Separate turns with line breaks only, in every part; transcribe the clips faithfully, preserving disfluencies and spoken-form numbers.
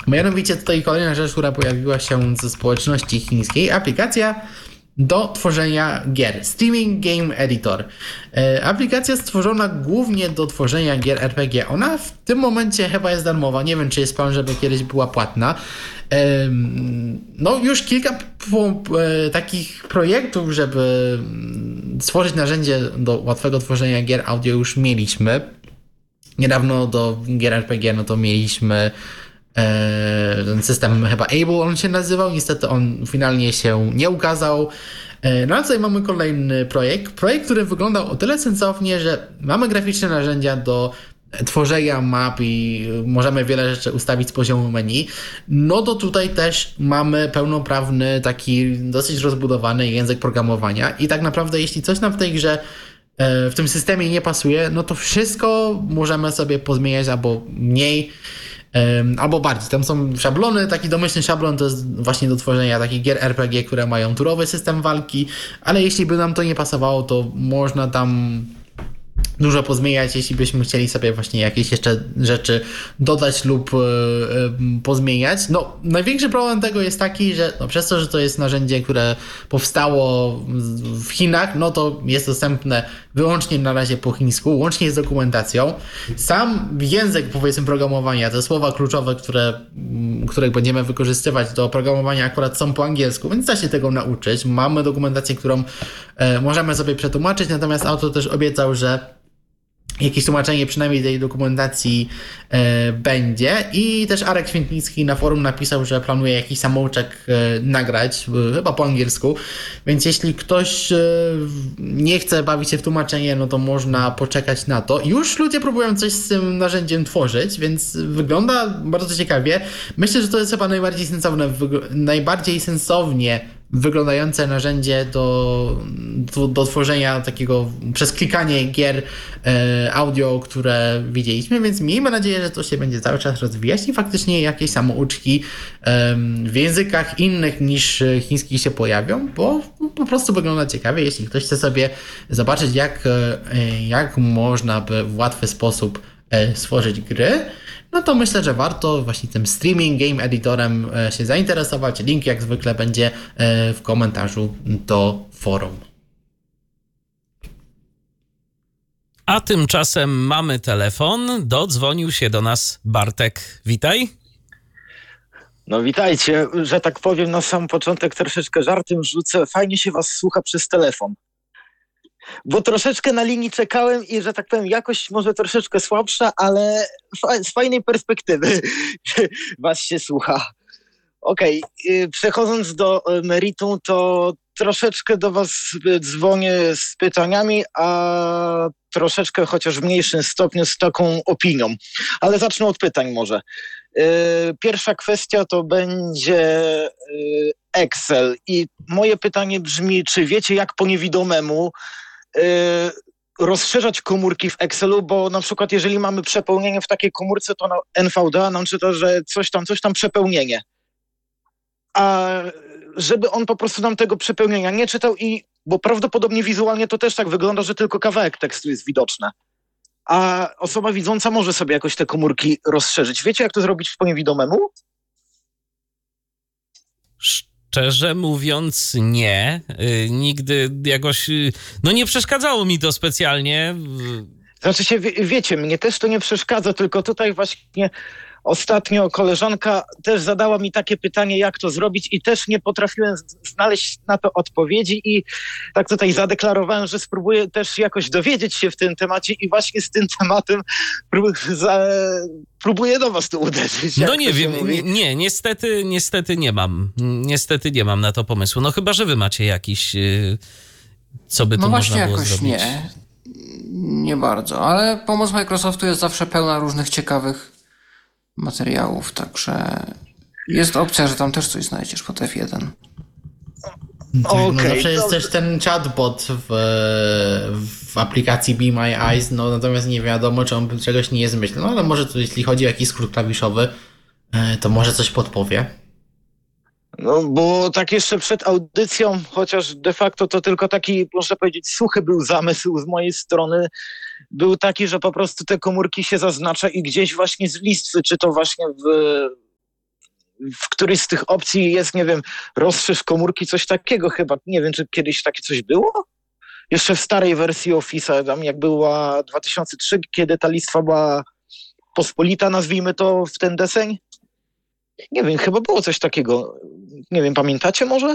Mianowicie tutaj kolejna rzecz, która pojawiła się ze społeczności chińskiej, aplikacja do tworzenia gier. Streaming Game Editor. E, aplikacja stworzona głównie do tworzenia gier er pe gie. Ona w tym momencie chyba jest darmowa. Nie wiem, czy jest plan, żeby kiedyś była płatna. E, no już kilka po, e, takich projektów, żeby stworzyć narzędzie do łatwego tworzenia gier audio już mieliśmy. Niedawno do gier er pe gie no to mieliśmy ten system chyba Able on się nazywał, niestety on finalnie się nie ukazał. No ale tutaj mamy kolejny projekt, projekt, który wyglądał o tyle sensownie, że mamy graficzne narzędzia do tworzenia map i możemy wiele rzeczy ustawić z poziomu menu. No to tutaj też mamy pełnoprawny, taki dosyć rozbudowany język programowania i tak naprawdę jeśli coś nam w tej grze w tym systemie nie pasuje, no to wszystko możemy sobie pozmieniać albo mniej, albo bardziej. Tam są szablony, taki domyślny szablon to jest właśnie do tworzenia takich gier er pe gie, które mają turowy system walki, ale jeśli by nam to nie pasowało, to można tam dużo pozmieniać, jeśli byśmy chcieli sobie właśnie jakieś jeszcze rzeczy dodać lub yy, pozmieniać. No, największy problem tego jest taki, że no, przez to, że to jest narzędzie, które powstało w Chinach, no to jest dostępne wyłącznie na razie po chińsku, łącznie z dokumentacją. Sam język, powiedzmy, programowania, te słowa kluczowe, które, które będziemy wykorzystywać do programowania akurat są po angielsku, więc da się tego nauczyć. Mamy dokumentację, którą e, możemy sobie przetłumaczyć, natomiast autor też obiecał, że jakieś tłumaczenie przynajmniej tej dokumentacji e, będzie i też Arek Świętnicki na forum napisał, że planuje jakiś samouczek e, nagrać, e, chyba po angielsku, więc jeśli ktoś e, nie chce bawić się w tłumaczenie, no to można poczekać na to. Już ludzie próbują coś z tym narzędziem tworzyć, więc wygląda bardzo ciekawie. Myślę, że to jest chyba najbardziej sensowne, wygl- najbardziej sensownie wyglądające narzędzie do, do, do tworzenia takiego przez klikanie gier e, audio, które widzieliśmy, więc miejmy nadzieję, że to się będzie cały czas rozwijać i faktycznie jakieś samouczki e, w językach innych niż chiński się pojawią, bo po prostu wygląda ciekawie. Jeśli ktoś chce sobie zobaczyć, jak, e, jak można by w łatwy sposób e, stworzyć gry, no to myślę, że warto właśnie tym Streaming Game Editorem się zainteresować. Link jak zwykle będzie w komentarzu do forum.
A tymczasem mamy telefon. Dodzwonił się do nas Bartek. Witaj.
No witajcie, że tak powiem na sam początek troszeczkę żartem rzucę. Fajnie się was słucha przez telefon. Bo troszeczkę na linii czekałem i, że tak powiem, jakość może troszeczkę słabsza, ale fa- z fajnej perspektywy was się słucha. Okej, okay. Przechodząc do meritum, to troszeczkę do was dzwonię z pytaniami, a troszeczkę, chociaż w mniejszym stopniu, z taką opinią. Ale zacznę od pytań może. Pierwsza kwestia to będzie Excel i moje pytanie brzmi, czy wiecie, jak po niewidomemu rozszerzać komórki w Excelu, bo na przykład jeżeli mamy przepełnienie w takiej komórce, to na en vé dé nam czyta, że coś tam, coś tam przepełnienie. A żeby on po prostu nam tego przepełnienia nie czytał i, bo prawdopodobnie wizualnie to też tak wygląda, że tylko kawałek tekstu jest widoczny. A osoba widząca może sobie jakoś te komórki rozszerzyć. Wiecie, jak to zrobić po niewidomemu?
Szczerze mówiąc nie. Yy, nigdy jakoś... Yy, no nie przeszkadzało mi to specjalnie.
Znaczy się, wie, wiecie, mnie też to nie przeszkadza, tylko tutaj właśnie ostatnio koleżanka też zadała mi takie pytanie, jak to zrobić i też nie potrafiłem znaleźć na to odpowiedzi i tak tutaj zadeklarowałem, że spróbuję też jakoś dowiedzieć się w tym temacie i właśnie z tym tematem prób- za- próbuję do was tu uderzyć.
No nie wiem, nie, nie, niestety, niestety nie mam. Niestety nie mam na to pomysłu. No chyba, że wy macie jakiś, yy, co by tu
no
można było
jakoś
zrobić.
Nie, nie bardzo, ale pomoc Microsoftu jest zawsze pełna różnych ciekawych materiałów, także jest opcja, że tam też coś znajdziesz pod F jeden.
Tak, okay, no zawsze jest też ten chatbot w, w aplikacji Be My Eyes, no natomiast nie wiadomo, czy on czegoś nie jest myślał, no ale może to, jeśli chodzi o jakiś skrót klawiszowy, to może coś podpowie.
No bo tak jeszcze przed audycją, chociaż de facto to tylko taki, można powiedzieć, suchy był zamysł z mojej strony, był taki, że po prostu te komórki się zaznacza i gdzieś właśnie z listwy, czy to właśnie w, w którejś z tych opcji jest, nie wiem, rozszerz komórki, coś takiego chyba. Nie wiem, czy kiedyś takie coś było? Jeszcze w starej wersji Office'a, tam jak była dwa tysiące trzeci, kiedy ta listwa była pospolita, nazwijmy to, w ten deseń. Nie wiem, chyba było coś takiego. Nie wiem, pamiętacie może?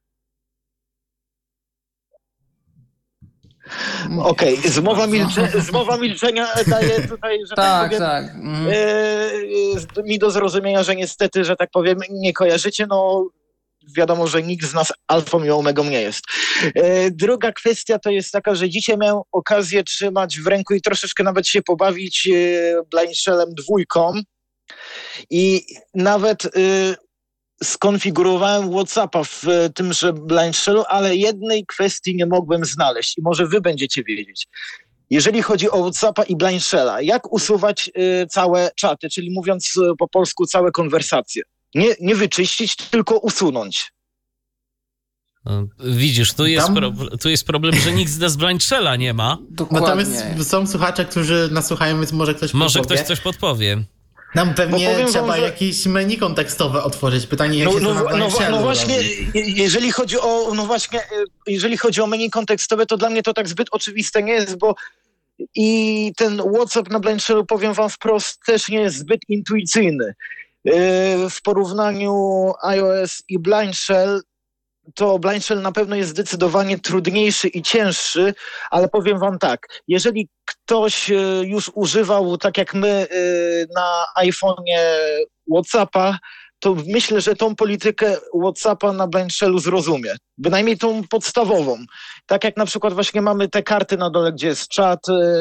Okej, okay. zmowa, milcze- zmowa milczenia daje tutaj, że tak, tak powiem,
tak. Mm.
e, mi do zrozumienia, że niestety, że tak powiem, nie kojarzycie, no wiadomo, że nikt z nas alfą i omegą nie jest. E, druga kwestia to jest taka, że dzisiaj miałem okazję trzymać w ręku i troszeczkę nawet się pobawić e, Blind Shellem dwójką i nawet e, skonfigurowałem WhatsAppa w tymże Blind Shellu, ale jednej kwestii nie mogłem znaleźć i może wy będziecie wiedzieć. Jeżeli chodzi o WhatsAppa i Blind Shella, jak usuwać y, całe czaty, czyli mówiąc y, po polsku całe konwersacje? Nie, nie wyczyścić, tylko usunąć.
No, widzisz, tu jest,
Tam...
pro, tu jest problem, że nikt z nas Blind Shella nie ma.
Dokładnie.
Natomiast są słuchacze, którzy nas słuchają, więc może ktoś
Może
podpowie.
ktoś coś podpowie.
Nam pewnie trzeba
wam, że...
jakieś menu kontekstowe otworzyć. Pytanie, jak
no,
się
no,
to na
no,
Blind
no
Shellu
właśnie,
robi.
jeżeli chodzi o, no właśnie, jeżeli chodzi o menu kontekstowe, to dla mnie to tak zbyt oczywiste nie jest, bo i ten WhatsApp na Blind Shellu, powiem wam wprost, też nie jest zbyt intuicyjny. W porównaniu iOS i Blind Shell, to Blind Shell na pewno jest zdecydowanie trudniejszy i cięższy, ale powiem wam tak, jeżeli ktoś już używał, tak jak my, na iPhone'ie WhatsAppa, to myślę, że tą politykę WhatsAppa na Blind Shellu zrozumie. Bynajmniej tą podstawową. Tak jak na przykład właśnie mamy te karty na dole, gdzie jest czat,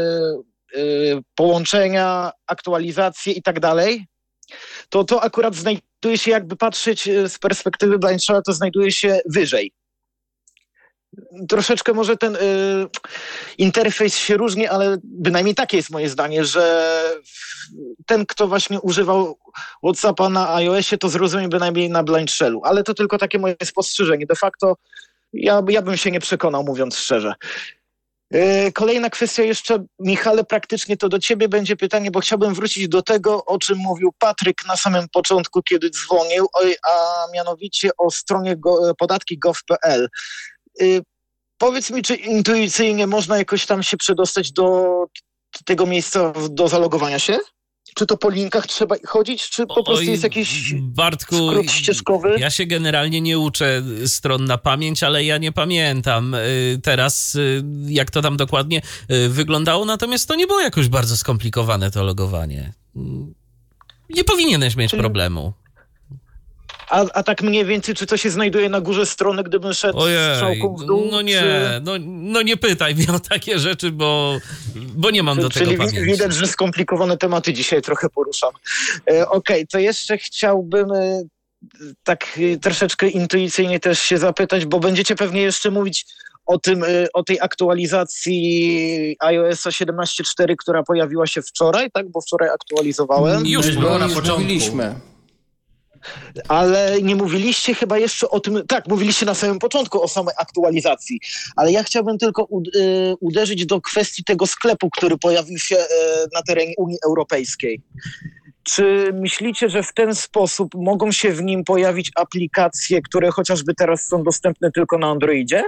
połączenia, aktualizacje i tak dalej, to to akurat znajduje się, jakby patrzeć z perspektywy Blind Shella, to znajduje się wyżej. Troszeczkę może ten y, interfejs się różni, ale bynajmniej takie jest moje zdanie, że ten, kto właśnie używał WhatsAppa na iOSie, to zrozumie bynajmniej na Blind Shellu. Ale to tylko takie moje spostrzeżenie. De facto ja, ja bym się nie przekonał, mówiąc szczerze. Kolejna kwestia jeszcze, Michale, praktycznie to do ciebie będzie pytanie, bo chciałbym wrócić do tego, o czym mówił Patryk na samym początku, kiedy dzwonił, a mianowicie o stronie go, podatki kropka gov kropka p l. Powiedz mi, czy intuicyjnie można jakoś tam się przedostać do tego miejsca, do zalogowania się? Czy to po linkach trzeba chodzić, czy po prostu
Oj,
jest jakiś
Bartku,
skrót ścieżkowy?
Ja się generalnie nie uczę stron na pamięć, ale ja nie pamiętam teraz, jak to tam dokładnie wyglądało, natomiast to nie było jakoś bardzo skomplikowane, to logowanie. Nie powinieneś mieć problemu.
A, a tak mniej więcej, czy to się znajduje na górze strony, gdybym szedł
Ojej,
strzałką w dół?
no nie,
czy...
no, no nie pytaj mnie o takie rzeczy, bo, bo nie mam do
Czyli
tego pamięci.
Widać, że skomplikowane tematy dzisiaj trochę poruszam. E, Okej, okay, to jeszcze chciałbym e, tak e, troszeczkę intuicyjnie też się zapytać, bo będziecie pewnie jeszcze mówić o tym, e, o tej aktualizacji iOS-a siedemnaście cztery, która pojawiła się wczoraj, tak? Bo wczoraj aktualizowałem.
Już
Już
było
było
No,
na
już
początku.
mówiliśmy.
Ale nie mówiliście chyba jeszcze o tym, tak, mówiliście na samym początku o samej aktualizacji, ale ja chciałbym tylko u, y, uderzyć do kwestii tego sklepu, który pojawił się y, na terenie Unii Europejskiej. Czy myślicie, że w ten sposób mogą się w nim pojawić aplikacje, które chociażby teraz są dostępne tylko na Androidzie?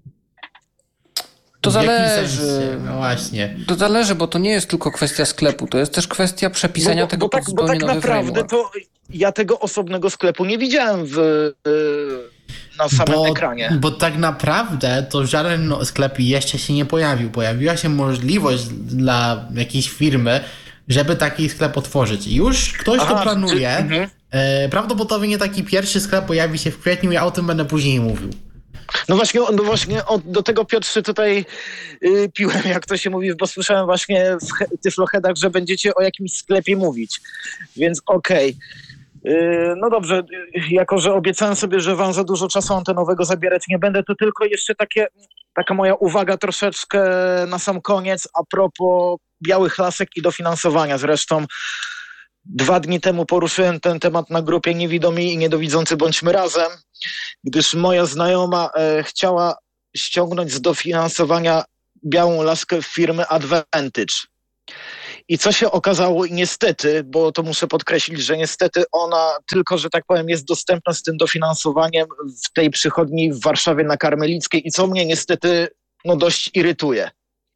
To
W jakim
zależy.
sensie? No właśnie.
To zależy, bo to nie jest tylko kwestia sklepu, to jest też kwestia przepisania
bo, bo,
tego
bo tak,
pod
bo
zupełnie
tak
nowy
naprawdę
framework.
to ja tego osobnego sklepu nie widziałem w, y, na samym
bo,
ekranie.
Bo tak naprawdę to żaden no, sklep jeszcze się nie pojawił. Pojawiła się możliwość dla jakiejś firmy, żeby taki sklep otworzyć. Już ktoś
Aha,
to planuje.
czy, mhm.
e, prawdopodobnie taki pierwszy sklep pojawi się w kwietniu, ja o tym będę później mówił.
No właśnie, no właśnie o, do tego, Piotrze, tutaj y, piłem, jak to się mówi, bo słyszałem właśnie w he, Tyfloheadach, że będziecie o jakimś sklepie mówić, więc okej. Okay. Y, no dobrze, y, jako że obiecałem sobie, że wam za dużo czasu antenowego zabierać nie będę, to tylko jeszcze takie, taka moja uwaga troszeczkę na sam koniec a propos białych lasek i dofinansowania. Zresztą dwa dni temu poruszyłem ten temat na grupie Niewidomi i Niedowidzący Bądźmy Razem, gdyż moja znajoma e, chciała ściągnąć z dofinansowania białą laskę firmy Advantage. I co się okazało, i niestety, bo to muszę podkreślić, że niestety ona tylko, że tak powiem, jest dostępna z tym dofinansowaniem w tej przychodni w Warszawie na Karmelickiej i co mnie niestety no, dość irytuje.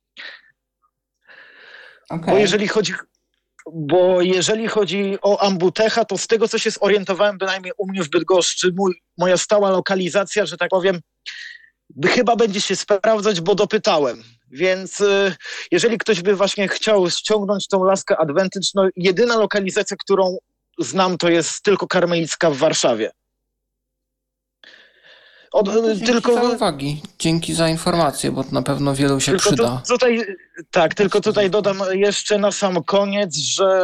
Okay.
Bo jeżeli chodzi... Bo jeżeli chodzi o Ambutecha, to z tego, co się zorientowałem, bynajmniej u mnie w Bydgoszczy, mój, moja stała lokalizacja, że tak powiem, chyba będzie się sprawdzać, bo dopytałem. Więc y, jeżeli ktoś by właśnie chciał ściągnąć tą laskę Advantage, no jedyna lokalizacja, którą znam, to jest tylko Karmelicka w Warszawie.
Od, no dzięki tylko za uwagi, dzięki za informację, bo to na pewno wielu się
tylko
przyda.
Tu, tutaj, tak, tylko tutaj dodam jeszcze na sam koniec, że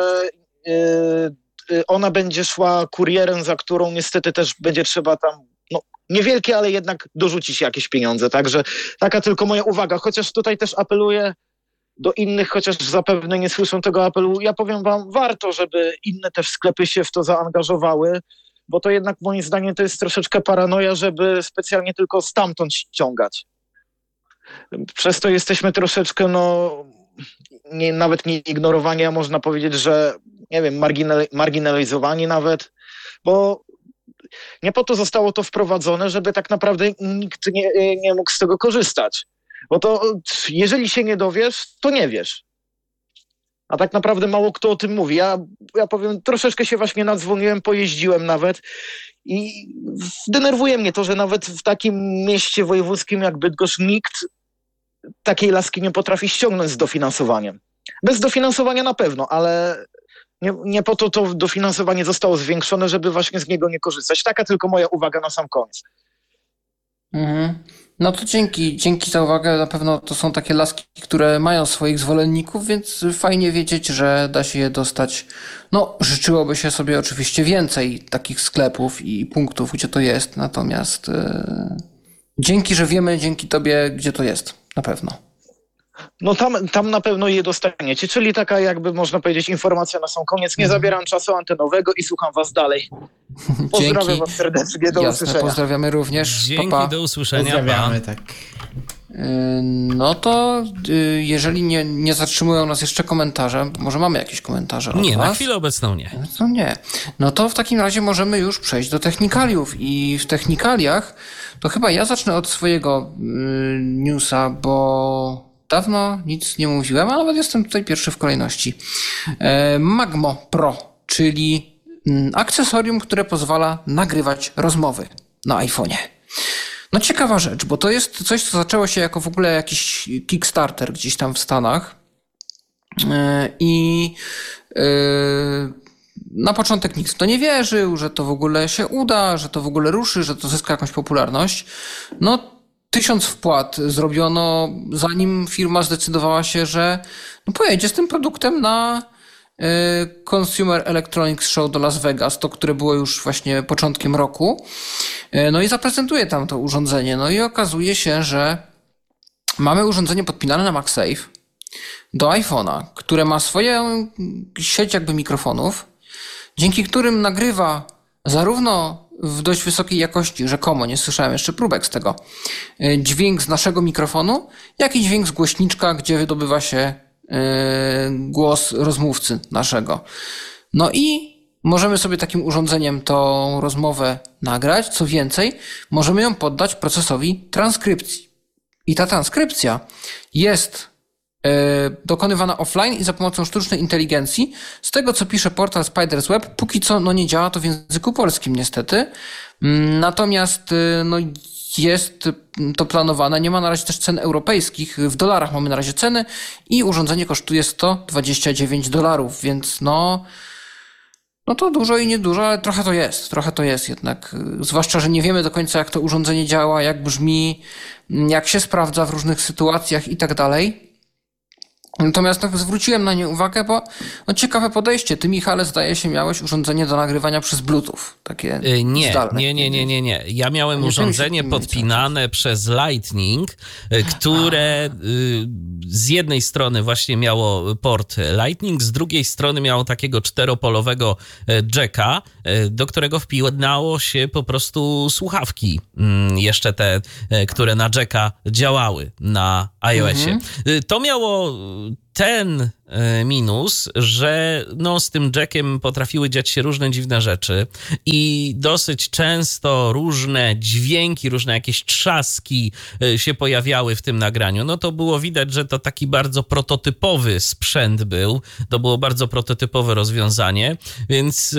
yy, ona będzie szła kurierem, za którą niestety też będzie trzeba tam, no niewielkie, ale jednak dorzucić jakieś pieniądze. Także taka tylko moja uwaga, chociaż tutaj też apeluję do innych, chociaż zapewne nie słyszą tego apelu. Ja powiem wam, warto, żeby inne też sklepy się w to zaangażowały, bo to jednak moim zdaniem to jest troszeczkę paranoja, żeby specjalnie tylko stamtąd ściągać. Przez to jesteśmy troszeczkę, no, nie, nawet nie ignorowani, a można powiedzieć, że, nie wiem, marginal, marginalizowani nawet, bo nie po to zostało to wprowadzone, żeby tak naprawdę nikt nie, nie mógł z tego korzystać. Bo to, jeżeli się nie dowiesz, to nie wiesz. A tak naprawdę mało kto o tym mówi. Ja, ja powiem, troszeczkę się właśnie nadzwoniłem, pojeździłem nawet i denerwuje mnie to, że nawet w takim mieście wojewódzkim jak Bydgoszcz nikt takiej laski nie potrafi ściągnąć z dofinansowaniem. Bez dofinansowania na pewno, ale nie, nie po to to dofinansowanie zostało zwiększone, żeby właśnie z niego nie korzystać. Taka tylko moja uwaga na sam koniec.
Mhm. No to dzięki, dzięki za uwagę. Na pewno to są takie laski, które mają swoich zwolenników, więc fajnie wiedzieć, że da się je dostać. No, życzyłoby się sobie oczywiście więcej takich sklepów i punktów, gdzie to jest. Natomiast yy, dzięki, że wiemy, dzięki tobie, gdzie to jest. Na pewno.
No tam, tam na pewno je dostaniecie, czyli taka jakby można powiedzieć informacja na sam koniec. Nie zabieram czasu antenowego i słucham was dalej. Pozdrawiam
Dzięki.
was serdecznie, do
Jasne,
usłyszenia.
pozdrawiamy również.
Dzięki,
pa, pa.
do usłyszenia.
Pozdrawiamy,
Pa.
tak.
No to jeżeli nie, nie zatrzymują nas jeszcze komentarze, może mamy jakieś komentarze od
Nie,
was?
na chwilę obecną nie.
No nie. No to w takim razie możemy już przejść do technikaliów i w technikaliach to chyba ja zacznę od swojego y, newsa, bo dawno nic nie mówiłem, a nawet jestem tutaj pierwszy w kolejności. E, Magmo Pro, czyli mm, akcesorium, które pozwala nagrywać rozmowy na iPhonie. No ciekawa rzecz, bo to jest coś, co zaczęło się jako w ogóle jakiś Kickstarter gdzieś tam w Stanach i na początek nikt w to nie wierzył, że to w ogóle się uda, że to w ogóle ruszy, że to zyska jakąś popularność. No tysiąc wpłat zrobiono, zanim firma zdecydowała się, że no pojedzie z tym produktem na Consumer Electronics Show do Las Vegas, to które było już właśnie początkiem roku. No i zaprezentuje tam to urządzenie. No i okazuje się, że mamy urządzenie podpinane na MagSafe do iPhone'a, które ma swoją sieć jakby mikrofonów, dzięki którym nagrywa zarówno w dość wysokiej jakości, rzekomo, nie słyszałem jeszcze próbek z tego, dźwięk z naszego mikrofonu, jak i dźwięk z głośniczka, gdzie wydobywa się głos rozmówcy naszego. No i możemy sobie takim urządzeniem tą rozmowę nagrać. Co więcej, możemy ją poddać procesowi transkrypcji. I ta transkrypcja jest yy, dokonywana offline i za pomocą sztucznej inteligencji. Z tego, co pisze portal Spider's Web, póki co no nie działa to w języku polskim niestety. Natomiast yy, no jest to planowane. Nie ma na razie też cen europejskich. W dolarach mamy na razie ceny i urządzenie kosztuje sto dwadzieścia dziewięć dolarów, więc no, no to dużo i niedużo, ale trochę to jest. Trochę to jest jednak. Zwłaszcza, że nie wiemy do końca, jak to urządzenie działa, jak brzmi, jak się sprawdza w różnych sytuacjach i tak dalej. Natomiast tak zwróciłem na nie uwagę, bo no ciekawe podejście. Ty, Michale, zdaje się, miałeś urządzenie do nagrywania przez Bluetooth. Takie
nie,
zdalne.
nie, nie, nie, nie, nie. Ja miałem
Nie
urządzenie podpinane przez Lightning, które z jednej strony właśnie miało port Lightning, z drugiej strony miało takiego czteropolowego jacka, do którego wpinało się po prostu słuchawki. Jeszcze te, które na jacka działały na iOSie. Mhm. To miało ten minus, że no z tym jackiem potrafiły dziać się różne dziwne rzeczy i dosyć często różne dźwięki, różne jakieś trzaski się pojawiały w tym nagraniu. No to było widać, że to taki bardzo prototypowy sprzęt był. To było bardzo prototypowe rozwiązanie, więc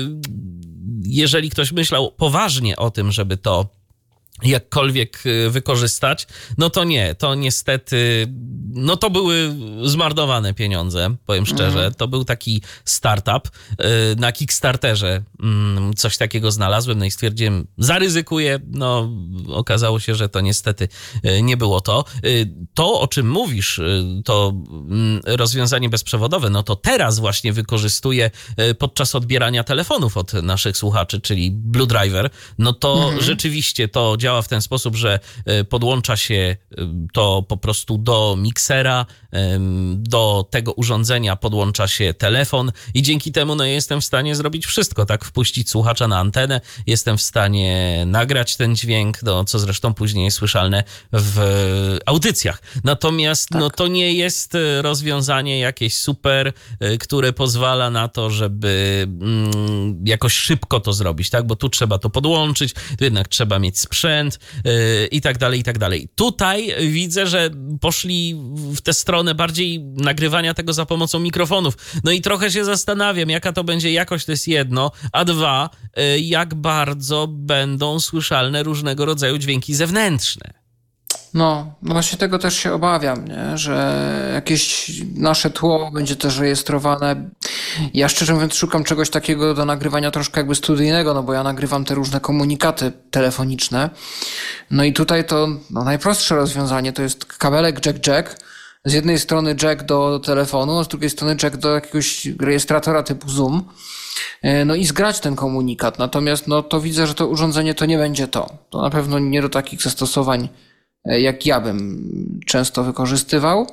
jeżeli ktoś myślał poważnie o tym, żeby to jakkolwiek wykorzystać, no to nie, to niestety, no to były zmarnowane pieniądze, powiem szczerze. Mhm. To był taki startup. Na Kickstarterze coś takiego znalazłem, no i stwierdziłem, zaryzykuję, no okazało się, że to niestety nie było to. To, o czym mówisz, to rozwiązanie bezprzewodowe, no to teraz właśnie wykorzystuję podczas odbierania telefonów od naszych słuchaczy, czyli Blue Driver, no to mhm. rzeczywiście to działa w ten sposób, że podłącza się to po prostu do miksera, do tego urządzenia podłącza się telefon i dzięki temu no, jestem w stanie zrobić wszystko, tak? Wpuścić słuchacza na antenę, jestem w stanie nagrać ten dźwięk, no, co zresztą później jest słyszalne w audycjach. Natomiast tak. no, to nie jest rozwiązanie jakieś super, które pozwala na to, żeby mm, jakoś szybko to zrobić, tak? Bo tu trzeba to podłączyć, tu jednak trzeba mieć sprzęt yy, i tak dalej, i tak dalej. Tutaj widzę, że poszli w tę stronę bardziej nagrywania tego za pomocą mikrofonów. No i trochę się zastanawiam, jaka to będzie jakość, to jest jedno, a dwa, yy, jak bardzo będą słyszalne różnego rodzaju dźwięki zewnętrzne.
No, no właśnie tego też się obawiam, nie? Że jakieś nasze tło będzie też rejestrowane. Ja szczerze mówiąc szukam czegoś takiego do nagrywania troszkę jakby studyjnego, no bo ja nagrywam te różne komunikaty telefoniczne. No i tutaj to no, najprostsze rozwiązanie to jest kabelek jack-jack. Z jednej strony jack do telefonu, a z drugiej strony jack do jakiegoś rejestratora typu Zoom. No i zgrać ten komunikat. Natomiast no to widzę, że to urządzenie to nie będzie to. To na pewno nie do takich zastosowań, jak ja bym często wykorzystywał.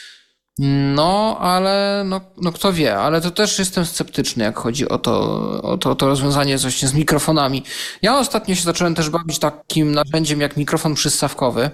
No, ale no, no kto wie, ale to też jestem sceptyczny, jak chodzi o to, o to, o to rozwiązanie właśnie z mikrofonami. Ja ostatnio się zacząłem też bawić takim narzędziem jak mikrofon przystawkowy.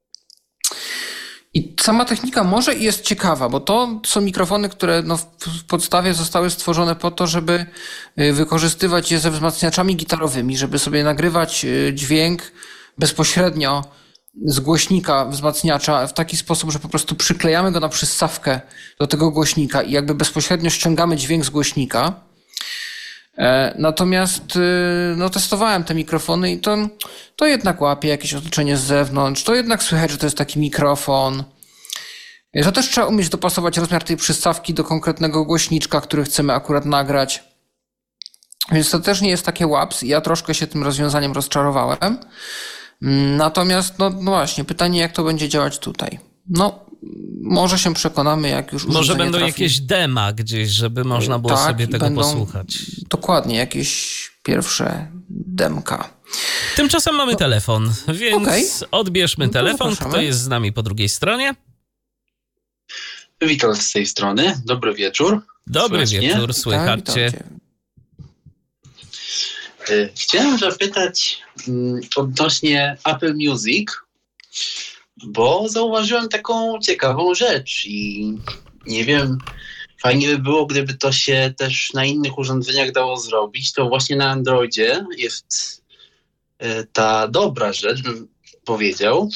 I sama technika może i jest ciekawa, bo to są mikrofony, które no w podstawie zostały stworzone po to, żeby wykorzystywać je ze wzmacniaczami gitarowymi, żeby sobie nagrywać dźwięk bezpośrednio z głośnika wzmacniacza w taki sposób, że po prostu przyklejamy go na przystawkę do tego głośnika i jakby bezpośrednio ściągamy dźwięk z głośnika. Natomiast no, testowałem te mikrofony i to, to jednak łapie jakieś otoczenie z zewnątrz, to jednak słychać, że to jest taki mikrofon. To też trzeba umieć dopasować rozmiar tej przystawki do konkretnego głośniczka, który chcemy akurat nagrać. Więc to też nie jest takie łaps. Ja troszkę się tym rozwiązaniem rozczarowałem. Natomiast, no, no właśnie, pytanie, jak to będzie działać tutaj. No, może się przekonamy, jak już
Może będą
trafi.
Jakieś dema gdzieś, żeby można było
tak,
sobie tego
będą,
posłuchać.
Dokładnie, jakieś pierwsze demka.
Tymczasem mamy no. telefon, więc okay. odbierzmy no telefon. Zapraszamy. Kto jest z nami po drugiej stronie?
Witam z tej strony. Dobry wieczór.
Dobry Słychać wieczór, mnie? Słychać tak, cię.
Chciałem zapytać odnośnie Apple Music, bo zauważyłem taką ciekawą rzecz i nie wiem, fajnie by było, gdyby to się też na innych urządzeniach dało zrobić. To właśnie na Androidzie jest ta dobra rzecz, bym powiedział.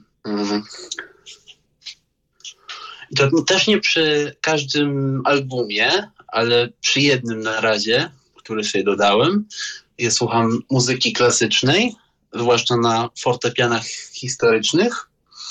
To też nie przy każdym albumie, ale przy jednym na razie, który sobie dodałem. Ja słucham muzyki klasycznej, zwłaszcza na fortepianach historycznych.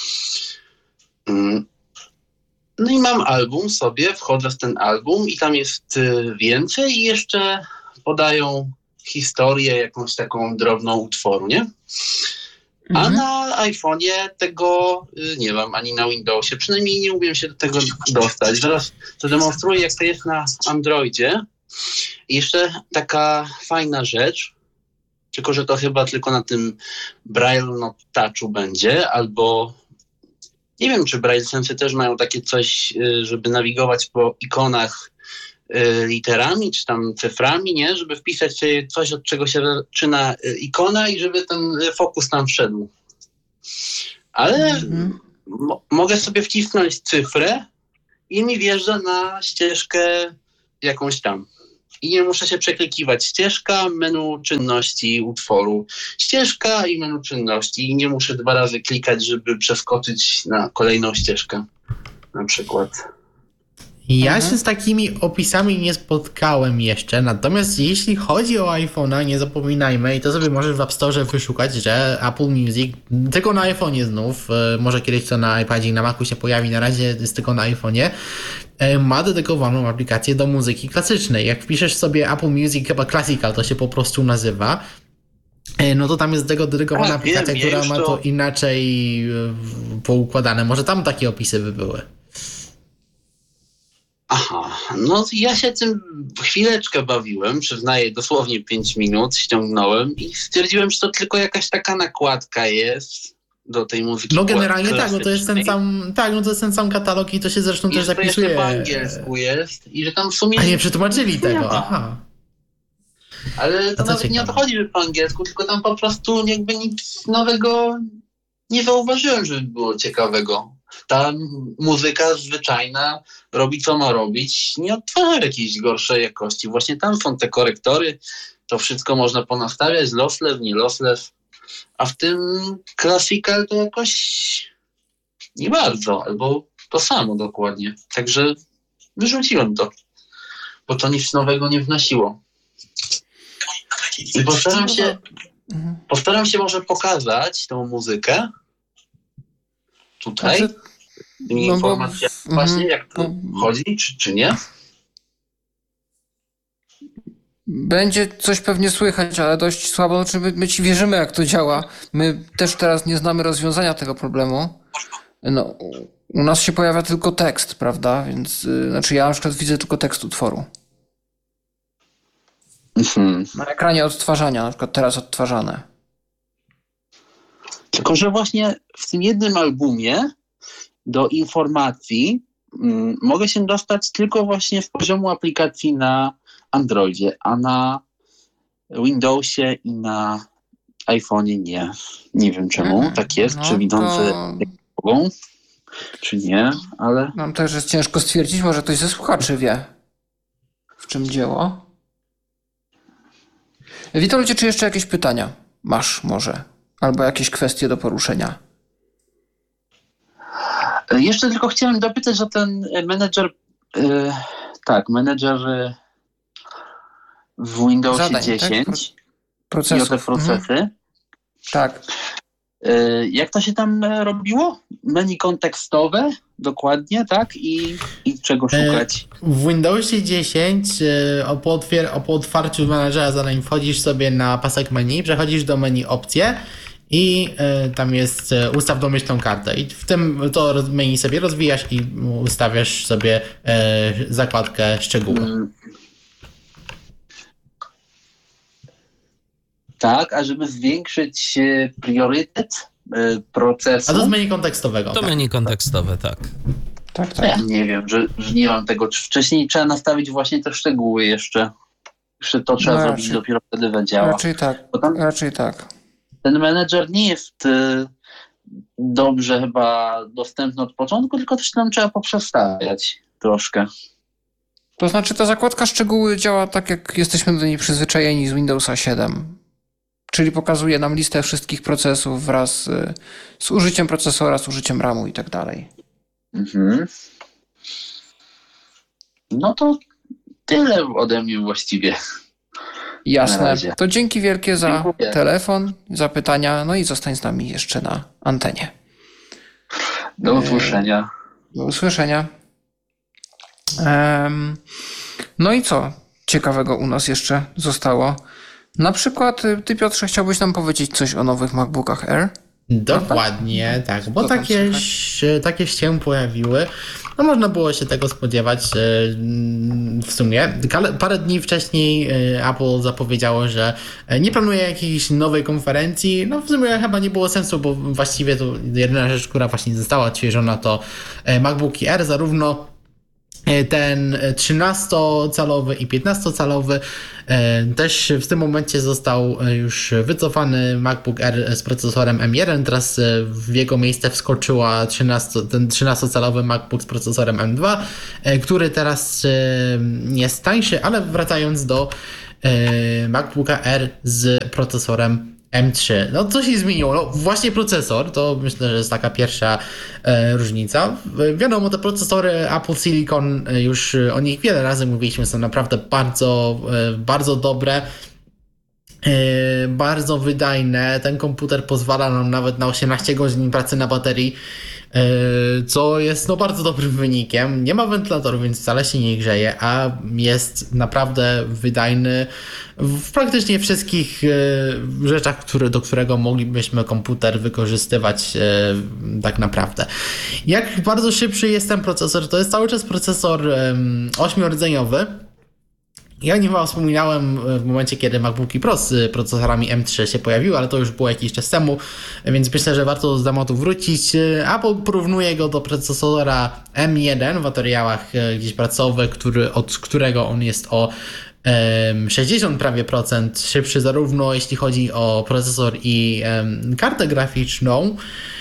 No i mam album sobie, wchodzę w ten album i tam jest więcej i jeszcze podają historię jakąś taką drobną utworu, nie? A mhm. na iPhone'ie tego nie mam, ani na Windowsie. Przynajmniej nie umiem się do tego dostać. Zaraz zademonstruję, jak to jest na Androidzie. I jeszcze taka fajna rzecz, tylko że to chyba tylko na tym Braille Not Touchu będzie, albo nie wiem, czy Braille Sense też mają takie coś, żeby nawigować po ikonach literami, czy tam cyframi, nie? Żeby wpisać sobie coś, od czego się zaczyna ikona i żeby ten fokus tam wszedł. Ale mm-hmm. mo- mogę sobie wcisnąć cyfrę i mi wjeżdża na ścieżkę jakąś tam. I nie muszę się przeklikiwać. Ścieżka, menu czynności utworu. Ścieżka i menu czynności. I nie muszę dwa razy klikać, żeby przeskoczyć na kolejną ścieżkę. Na przykład.
Ja
Mhm.
się z takimi opisami nie spotkałem jeszcze, natomiast jeśli chodzi o iPhone'a, nie zapominajmy, i to sobie możesz w App Store wyszukać, że Apple Music, tylko na iPhone'ie znów, e, może kiedyś to na iPadzie i na Macu się pojawi, na razie jest tylko na iPhone'ie, e, ma dedykowaną aplikację do muzyki klasycznej. Jak wpiszesz sobie Apple Music, chyba Classical to się po prostu nazywa, e, no to tam jest tego dedykowana
A,
aplikacja,
wiem,
która
wiem,
ma
to-
to inaczej e, w- poukładane. Może tam takie opisy by były.
Aha, no ja się tym chwileczkę bawiłem, przyznaję, dosłownie pięć minut ściągnąłem i stwierdziłem, że to tylko jakaś taka nakładka jest do tej muzyki.
No generalnie tak, no to jest ten
klasycznej.
sam, tak, no to jest ten sam katalog i to się zresztą
I
też
że to jeszcze
zapisuje.
po angielsku jest i że tam w sumie...
A nie przetłumaczyli tego,
ma.
aha.
Ale to
to
nawet nie o
ciekawe.
to chodzi, że po angielsku, tylko tam po prostu jakby nic nowego nie zauważyłem, żeby było ciekawego. Ta muzyka zwyczajna robi co ma robić, nie odtwarza jakiejś gorszej jakości. Właśnie tam są te korektory, to wszystko można ponastawiać, lossless, nie lossless, a w tym Classical to jakoś nie bardzo, albo to samo dokładnie. Także wyrzuciłem to, bo to nic nowego nie wnosiło. I postaram się,
Mhm.
postaram się może pokazać tą muzykę tutaj.
Znaczy,
Tymi
no bo-
informacjami
mhm,
właśnie, jak to
no-
chodzi, czy, czy nie?
Będzie coś pewnie słychać, ale dość słabo. Znaczy my, my ci wierzymy, jak to działa. My też teraz nie znamy rozwiązania tego problemu. No, u- u nas się pojawia tylko tekst, prawda? Więc, y, znaczy ja na przykład widzę tylko tekst utworu.
Mhm.
Na ekranie odtwarzania, na przykład teraz odtwarzane.
Tylko, że właśnie w tym jednym albumie do informacji mm, mogę się dostać tylko właśnie z poziomu aplikacji na Androidzie, a na Windowsie i na iPhone'ie nie. Nie wiem czemu
Mhm.
tak jest,
No
czy widzący
to
mogą, czy nie, ale
nam też jest ciężko stwierdzić, może ktoś ze słuchaczy wie, w czym dzieło. Witoldzie, czy jeszcze jakieś pytania masz może? Albo jakieś kwestie do poruszenia?
jeszcze tylko chciałem dopytać, że ten menedżer, yy, tak, menedżer yy, w Windowsie
Zadań, tak?
dziesięć i
Procesu.
o te procesy.
Mhm. Tak.
Yy, Jak to się tam e, robiło? Menu kontekstowe, dokładnie, tak? I, i czego
E,
szukać?
W Windowsie dziesięć e, o, po, otwier- o po otwarciu menadżera zadań wchodzisz sobie na pasek menu, przechodzisz do menu opcje i e, tam jest e, ustaw domyślną kartę i w tym to roz- menu sobie rozwijasz i ustawiasz sobie e, zakładkę szczegóły.
Mm. Tak, a żeby zwiększyć e, priorytet e, procesu,
A to z menu kontekstowego.
To
tak.
menu kontekstowe, tak.
Tak,
to
tak.
ja nie wiem, że, że nie mam tego. Czy wcześniej trzeba nastawić właśnie te szczegóły jeszcze? Jeszcze to trzeba
No
zrobić,
raczej.
dopiero wtedy zadziała.
Raczej tak.
Bo tam
Raczej tak.
ten menedżer nie jest e, dobrze chyba dostępny od początku, tylko też tam trzeba poprzestawiać troszkę.
To znaczy ta zakładka szczegóły działa tak, jak jesteśmy do niej przyzwyczajeni z Windowsa siedem. Czyli pokazuje nam listę wszystkich procesów wraz y, z użyciem procesora, z użyciem ramu i tak dalej.
Mhm. No to tyle ode mnie właściwie. Na
Jasne.
razie.
To dzięki wielkie za
Dziękuję.
telefon, za pytania, no i zostań z nami jeszcze na antenie.
Do usłyszenia.
Do usłyszenia. Em, no i co ciekawego u nas jeszcze zostało? Na przykład y, ty, Piotrze, chciałbyś nam powiedzieć coś o nowych MacBookach Air?
Dokładnie, tak, bo
Co tam
takie, ś- takie się pojawiły. No można było się tego spodziewać e, w sumie. Kale- Parę dni wcześniej e, Apple zapowiedziało, że e, nie planuje jakiejś nowej konferencji. No w sumie chyba nie było sensu, bo właściwie to jedyna rzecz, która właśnie została odświeżona, to e, MacBooki Air, zarówno ten trzynastocalowy i piętnastocalowy. Też w tym momencie został już wycofany MacBook Air z procesorem M jeden, teraz w jego miejsce wskoczyła trzynasto, ten trzynastocalowy MacBook z procesorem M dwa, który teraz jest tańszy, ale wracając do MacBooka Air z procesorem M trzy. No co się zmieniło? No właśnie procesor, to myślę, że jest taka pierwsza e, różnica. Wiadomo, te procesory Apple Silicon, e, już o nich wiele razy mówiliśmy, są naprawdę bardzo, e, bardzo dobre, e, bardzo wydajne. Ten komputer pozwala nam nawet na osiemnaście godzin pracy na baterii, co jest no bardzo dobrym wynikiem. Nie ma wentylatorów, więc wcale się nie grzeje, a jest naprawdę wydajny w praktycznie wszystkich rzeczach, które, do którego moglibyśmy komputer wykorzystywać tak naprawdę. Jak bardzo szybszy jest ten procesor? To jest cały czas procesor ośmiordzeniowy. Ja nie wam wspominałem w momencie, kiedy MacBooki Pro z procesorami M trzy się pojawiły, ale to już było jakiś czas temu, więc myślę, że warto do tematu wrócić. Apple porównuje go do procesora M jeden w materiałach gdzieś pracowych, który, od którego on jest o sześćdziesiąt prawie procent szybszy, zarówno jeśli chodzi o procesor i kartę graficzną.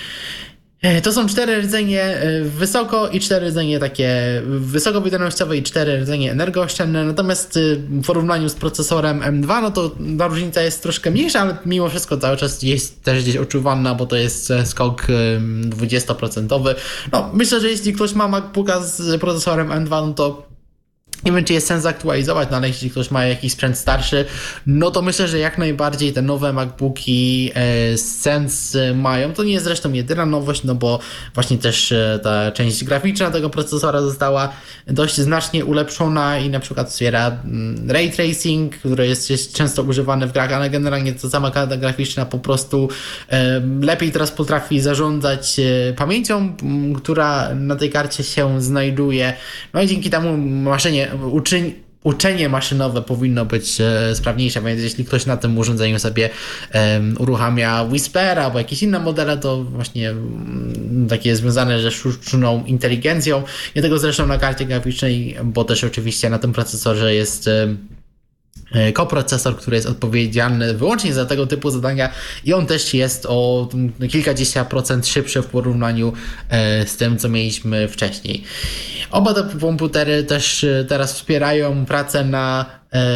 To są cztery rdzenie wysoko i cztery rdzenie takie wysokowydajnościowe i cztery rdzenie energooszczędne. Natomiast w porównaniu z procesorem M dwa, no to ta różnica jest troszkę mniejsza, ale mimo wszystko cały czas jest też gdzieś odczuwalna, bo to jest skok dwudziestoprocentowy. No, myślę, że jeśli ktoś ma MacBooka z procesorem M dwa, no to nie wiem, czy jest sens aktualizować, no ale jeśli ktoś ma jakiś sprzęt starszy, no to myślę, że jak najbardziej te nowe MacBooki e, sens mają. To nie jest zresztą jedyna nowość, no bo właśnie też e, ta część graficzna tego procesora została dość znacznie ulepszona i na przykład wspiera mm, ray tracing, który jest, jest często używany w grach, ale generalnie to sama karta graficzna po prostu e, lepiej teraz potrafi zarządzać e, pamięcią, m, która na tej karcie się znajduje. No i dzięki temu maszynie Uczyń, uczenie maszynowe powinno być e, sprawniejsze, więc jeśli ktoś na tym urządzeniu sobie e, uruchamia Whispera albo jakieś inne modele, to właśnie m, takie związane ze sztuczną inteligencją. Nie tego zresztą na karcie graficznej, bo też oczywiście na tym procesorze jest e, koprocesor, który jest odpowiedzialny wyłącznie za tego typu zadania i on też jest o kilkadziesiąt procent szybszy w porównaniu z tym, co mieliśmy wcześniej. Oba te komputery też teraz wspierają pracę na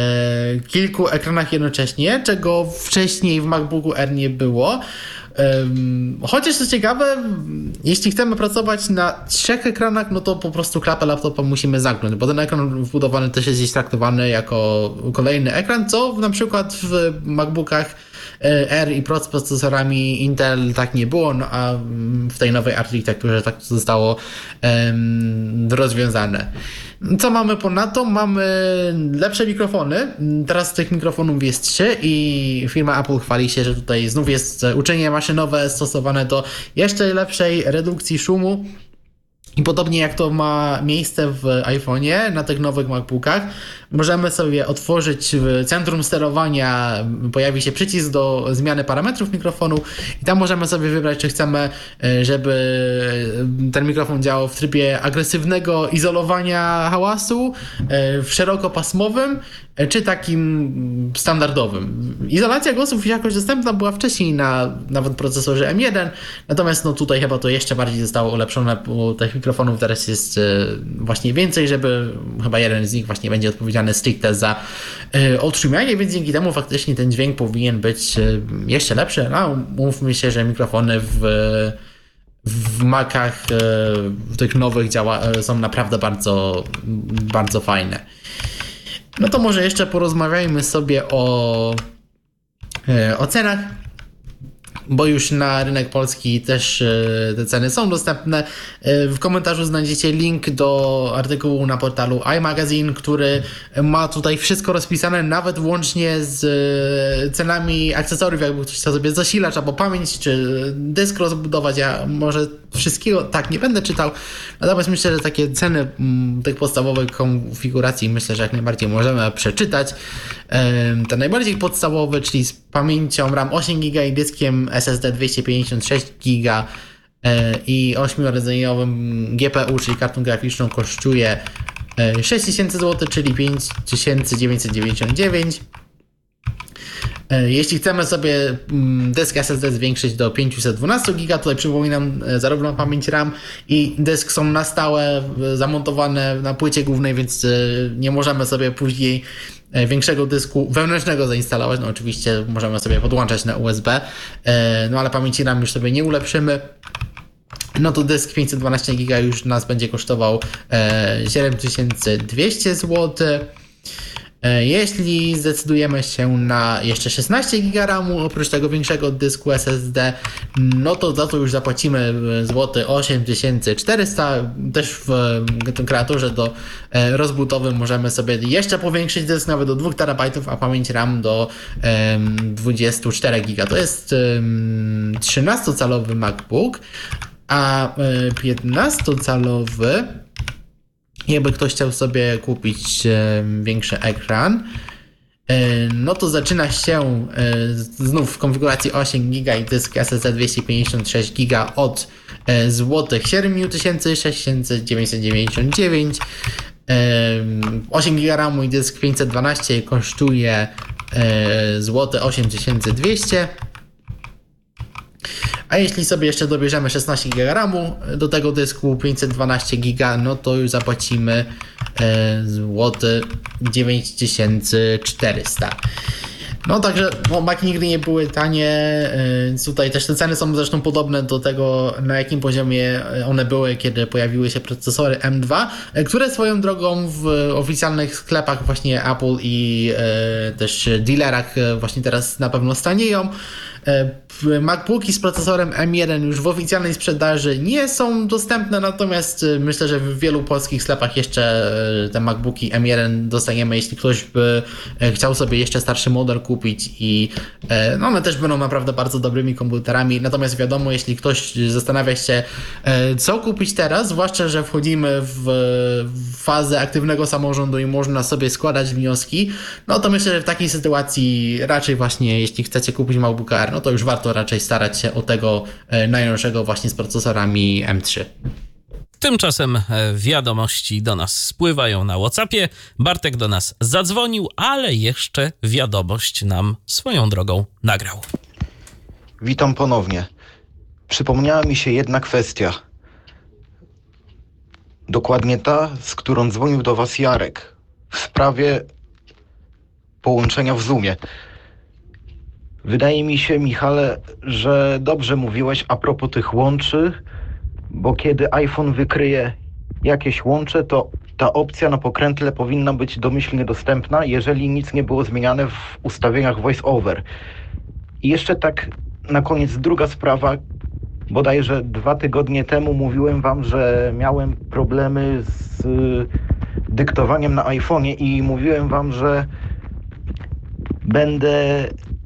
kilku ekranach jednocześnie, czego wcześniej w MacBooku Air nie było. Chociaż co ciekawe, jeśli chcemy pracować na trzech ekranach, no to po prostu klapę laptopa musimy zamknąć, bo ten ekran wbudowany też jest gdzieś traktowany jako kolejny ekran, co na przykład w MacBookach Air i Pro z procesorami Intel tak nie było, no a w tej nowej architekturze tak zostało um, rozwiązane. Co mamy ponadto? Mamy lepsze mikrofony. Teraz tych mikrofonów jest trzy i firma Apple chwali się, że tutaj znów jest uczenie maszynowe stosowane do jeszcze lepszej redukcji szumu. I podobnie jak to ma miejsce w iPhone'ie, na tych nowych MacBookach, możemy sobie otworzyć w centrum sterowania, pojawi się przycisk do zmiany parametrów mikrofonu i tam możemy sobie wybrać, czy chcemy, żeby ten mikrofon działał w trybie agresywnego izolowania hałasu, w szerokopasmowym, czy takim standardowym. Izolacja głosów jakoś dostępna była wcześniej na nawet procesorze M jeden, natomiast no tutaj chyba to jeszcze bardziej zostało ulepszone, bo tych mikrofonów teraz jest właśnie więcej, żeby chyba jeden z nich właśnie będzie odpowiedzialny stricte za odszumianie, więc dzięki temu faktycznie ten dźwięk powinien być jeszcze lepszy. No, mówmy się, że mikrofony w w Macach w tych nowych działa, są naprawdę bardzo, bardzo fajne. No to może jeszcze porozmawiajmy sobie o, o cenach, bo już na rynek polski też te ceny są dostępne. W komentarzu znajdziecie link do artykułu na portalu iMagazine, który ma tutaj wszystko rozpisane, nawet włącznie z cenami akcesoriów, jakby ktoś chciał sobie zasilacz albo pamięć, czy dysk rozbudować. Ja może wszystkiego tak nie będę czytał, natomiast myślę, że takie ceny tych podstawowych konfiguracji myślę, że jak najbardziej możemy przeczytać. Te najbardziej podstawowe, czyli z pamięcią RAM osiem giga i dyskiem S S D dwieście pięćdziesiąt sześć giga i ośmiordzeniowym G P U, czyli kartą graficzną, kosztuje sześć tysięcy złotych, czyli pięć tysięcy dziewięćset dziewięćdziesiąt dziewięć. Jeśli chcemy sobie dysk S S D zwiększyć do pięćset dwanaście giga, tutaj przypominam, zarówno pamięć RAM i dysk są na stałe zamontowane na płycie głównej, więc nie możemy sobie później większego dysku wewnętrznego zainstalować. No oczywiście możemy sobie podłączać na U S B, no ale pamięci RAM już sobie nie ulepszymy. No to dysk pięćset dwanaście giga już nas będzie kosztował siedem tysięcy dwieście złotych. Jeśli zdecydujemy się na jeszcze szesnaście giga ramu, oprócz tego większego dysku S S D, no to za to już zapłacimy złoty osiem tysięcy czterysta. Też w tym kreatorze do rozbutowym możemy sobie jeszcze powiększyć dysk nawet do dwa terabajty, a pamięć RAM do dwadzieścia cztery giga. To jest trzynastocalowy MacBook, a piętnastocalowy, jakby ktoś chciał sobie kupić e, większy ekran, e, no to zaczyna się e, znów w konfiguracji osiem giga i dysk S S D dwieście pięćdziesiąt sześć giga od e, złotych siedem tysięcy sześć tysięcy dziewięćset dziewięćdziesiąt dziewięć. E, osiem giga ramu i dysk pięćset dwanaście kosztuje e, złoty osiem tysięcy dwieście. A jeśli sobie jeszcze dobierzemy szesnaście giga ramu do tego dysku pięćset dwanaście giga, no to już zapłacimy e, złoty dziewięć tysięcy czterysta. No także no, Mac nigdy nie były tanie, e, tutaj też te ceny są zresztą podobne do tego, na jakim poziomie one były, kiedy pojawiły się procesory M dwa, e, które swoją drogą w oficjalnych sklepach właśnie Apple i e, też dealerach e, właśnie teraz na pewno stanieją. MacBooki z procesorem M jeden już w oficjalnej sprzedaży nie są dostępne, natomiast myślę, że w wielu polskich sklepach jeszcze te MacBooki M jeden dostaniemy, jeśli ktoś by chciał sobie jeszcze starszy model kupić i no one też będą naprawdę bardzo dobrymi komputerami, natomiast wiadomo, jeśli ktoś zastanawia się, co kupić teraz, zwłaszcza, że wchodzimy w fazę aktywnego samorządu i można sobie składać wnioski, no to myślę, że w takiej sytuacji raczej właśnie, jeśli chcecie kupić MacBooka R, no to już warto raczej starać się o tego najnowszego właśnie z procesorami M trzy.
Tymczasem wiadomości do nas spływają na WhatsAppie. Bartek do nas zadzwonił, ale jeszcze wiadomość nam swoją drogą nagrał.
Witam ponownie. Przypomniała mi się jedna kwestia. Dokładnie ta, z którą dzwonił do was Jarek w sprawie połączenia w Zoomie. Wydaje mi się, Michale, że dobrze mówiłeś a propos tych łączy, bo kiedy iPhone wykryje jakieś łącze, to ta opcja na pokrętle powinna być domyślnie dostępna, jeżeli nic nie było zmieniane w ustawieniach Voice Over. I jeszcze tak na koniec druga sprawa. Bodajże dwa tygodnie temu mówiłem wam, że miałem problemy z dyktowaniem na iPhone'ie i mówiłem wam, że będę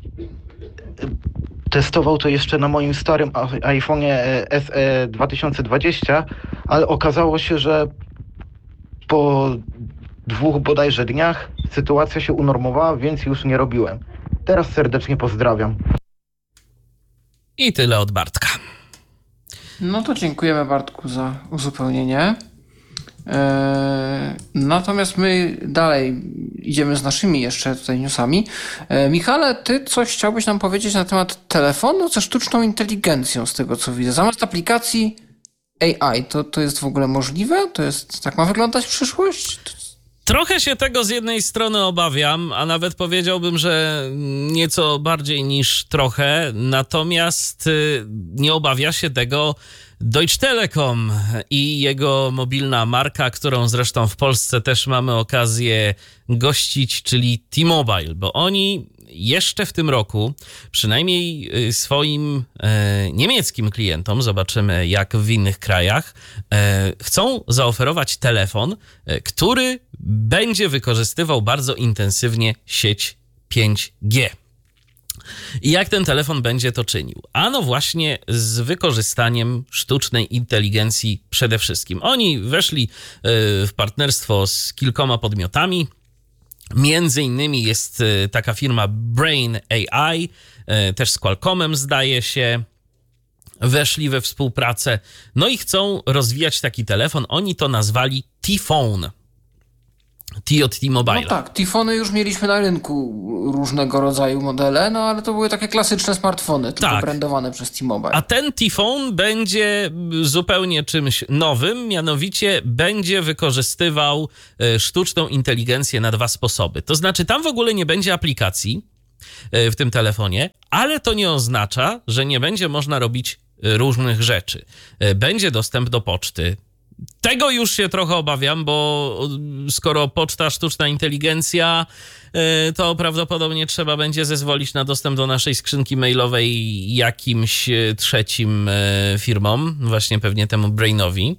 testował to jeszcze na moim starym iPhone'ie S E dwa tysiące dwadzieścia, ale okazało się, że po dwóch bodajże dniach sytuacja się unormowała, więc już nie robiłem. Teraz serdecznie pozdrawiam.
I tyle od Bartka.
No to dziękujemy, Bartku, za uzupełnienie. Natomiast my dalej idziemy z naszymi jeszcze tutaj newsami. Michale, ty coś chciałbyś nam powiedzieć na temat telefonu ze sztuczną inteligencją, z tego co widzę. Zamiast aplikacji A I, to, to jest w ogóle możliwe? To jest, tak ma wyglądać przyszłość?
Trochę się tego z jednej strony obawiam, a nawet powiedziałbym, że nieco bardziej niż trochę, natomiast nie obawia się tego Deutsche Telekom i jego mobilna marka, którą zresztą w Polsce też mamy okazję gościć, czyli T-Mobile, bo oni jeszcze w tym roku, przynajmniej swoim e, niemieckim klientom, zobaczymy jak w innych krajach, e, chcą zaoferować telefon, e, który będzie wykorzystywał bardzo intensywnie sieć pięć G. I jak ten telefon będzie to czynił? Ano właśnie z wykorzystaniem sztucznej inteligencji przede wszystkim. Oni weszli w partnerstwo z kilkoma podmiotami. Między innymi jest taka firma Brain A I, też z Qualcommem zdaje się, weszli we współpracę. No i chcą rozwijać taki telefon. Oni to nazwali T-Phone. T od T-Mobile.
No tak, Tifony już mieliśmy na rynku różnego rodzaju modele, no ale to były takie klasyczne smartfony, tylko
Tak.
brandowane przez T-Mobile.
A ten T-Phone będzie zupełnie czymś nowym, mianowicie będzie wykorzystywał e, sztuczną inteligencję na dwa sposoby. To znaczy tam w ogóle nie będzie aplikacji e, w tym telefonie, ale to nie oznacza, że nie będzie można robić e, różnych rzeczy. E, Będzie dostęp do poczty. Tego już się trochę obawiam, bo skoro poczta, sztuczna inteligencja, to prawdopodobnie trzeba będzie zezwolić na dostęp do naszej skrzynki mailowej jakimś trzecim firmom, właśnie pewnie temu Brainowi.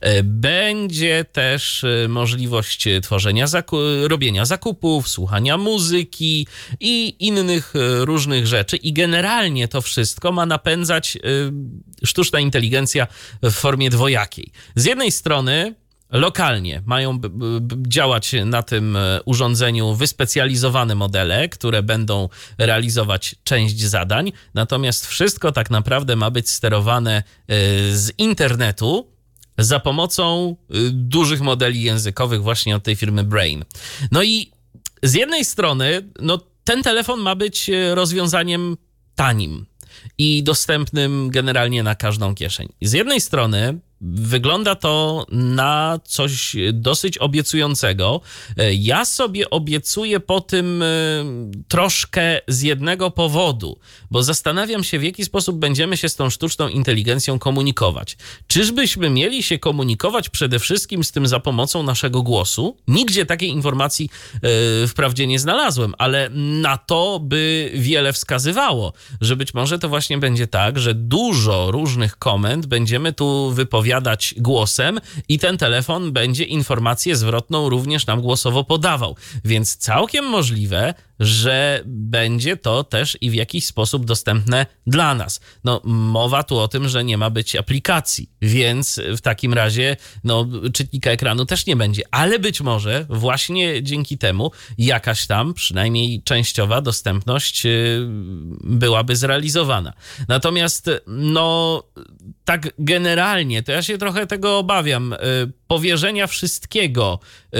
Będzie też możliwość tworzenia, zaku- robienia zakupów, słuchania muzyki i innych różnych rzeczy. I generalnie to wszystko ma napędzać sztuczna inteligencja w formie dwojakiej. Z jednej strony lokalnie mają b- b- działać na tym urządzeniu wyspecjalizowane modele, które będą realizować część zadań, natomiast wszystko tak naprawdę ma być sterowane z internetu za pomocą dużych modeli językowych właśnie od tej firmy Brain. No i z jednej strony no, ten telefon ma być rozwiązaniem tanim i dostępnym generalnie na każdą kieszeń. Z jednej strony wygląda to na coś dosyć obiecującego. Ja sobie obiecuję po tym troszkę z jednego powodu, bo zastanawiam się, w jaki sposób będziemy się z tą sztuczną inteligencją komunikować. Czyżbyśmy mieli się komunikować przede wszystkim z tym za pomocą naszego głosu? Nigdzie takiej informacji yy, wprawdzie nie znalazłem, ale na to by wiele wskazywało, że być może to właśnie będzie tak, że dużo różnych komend będziemy tu wypowiadać głosem i ten telefon będzie informację zwrotną również nam głosowo podawał. Więc całkiem możliwe, że będzie to też i w jakiś sposób dostępne dla nas. No, mowa tu o tym, że nie ma być aplikacji, więc w takim razie no, czytnika ekranu też nie będzie, ale być może właśnie dzięki temu jakaś tam, przynajmniej częściowa dostępność byłaby zrealizowana. Natomiast no, tak generalnie, to ja się trochę tego obawiam, powierzenia wszystkiego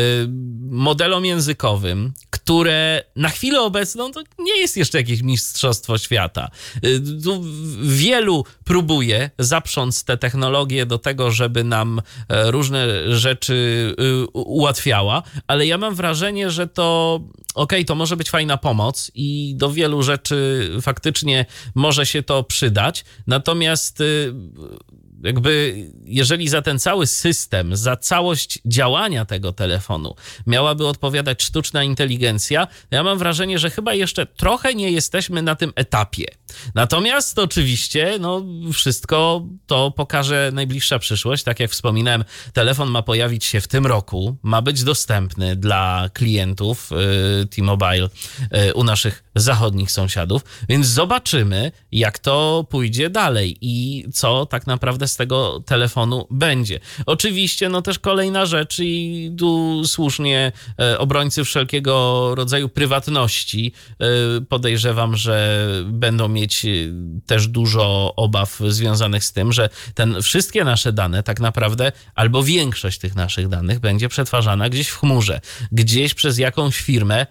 modelom językowym, które na chwilę obecną to nie jest jeszcze jakieś mistrzostwo świata. Tu wielu próbuje zaprząc te technologie do tego, żeby nam różne rzeczy ułatwiała, ale ja mam wrażenie, że to okej, okay, to może być fajna pomoc i do wielu rzeczy faktycznie może się to przydać, natomiast jakby jeżeli za ten cały system, za całość działania tego telefonu miałaby odpowiadać sztuczna inteligencja, ja mam wrażenie, że chyba jeszcze trochę nie jesteśmy na tym etapie. Natomiast oczywiście no, wszystko to pokaże najbliższa przyszłość. Tak jak wspominałem, telefon ma pojawić się w tym roku, ma być dostępny dla klientów y, T-Mobile y, u naszych zachodnich sąsiadów, więc zobaczymy, jak to pójdzie dalej i co tak naprawdę z tego telefonu będzie. Oczywiście, no też kolejna rzecz i tu słusznie e, obrońcy wszelkiego rodzaju prywatności e, podejrzewam, że będą mieć też dużo obaw związanych z tym, że ten wszystkie nasze dane tak naprawdę, albo większość tych naszych danych będzie przetwarzana gdzieś w chmurze, gdzieś przez jakąś firmę,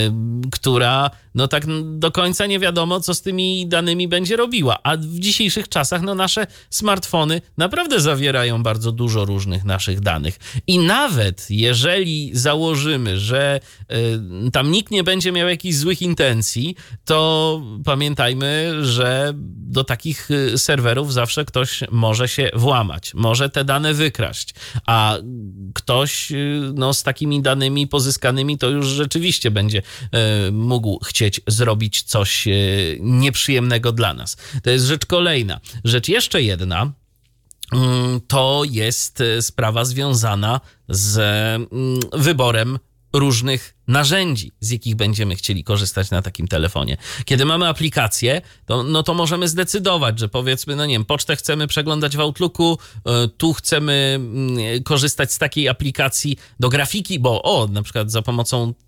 która no tak do końca nie wiadomo, co z tymi danymi będzie robiła. A w dzisiejszych czasach no nasze smartfony naprawdę zawierają bardzo dużo różnych naszych danych. I nawet jeżeli założymy, że y, tam nikt nie będzie miał jakichś złych intencji, to pamiętajmy, że do takich serwerów zawsze ktoś może się włamać, może te dane wykraść, a ktoś no, z takimi danymi pozyskanymi to już rzeczywiście będzie y, mógł chcieć zrobić coś y, nieprzyjemnego dla nas. To jest rzecz kolejna. Rzecz jeszcze jedna, y, to jest sprawa związana z y, wyborem różnych narzędzi, z jakich będziemy chcieli korzystać na takim telefonie. Kiedy mamy aplikację, to, no to możemy zdecydować, że powiedzmy, no nie wiem, pocztę chcemy przeglądać w Outlooku, tu chcemy korzystać z takiej aplikacji do grafiki, bo o, na przykład za pomocą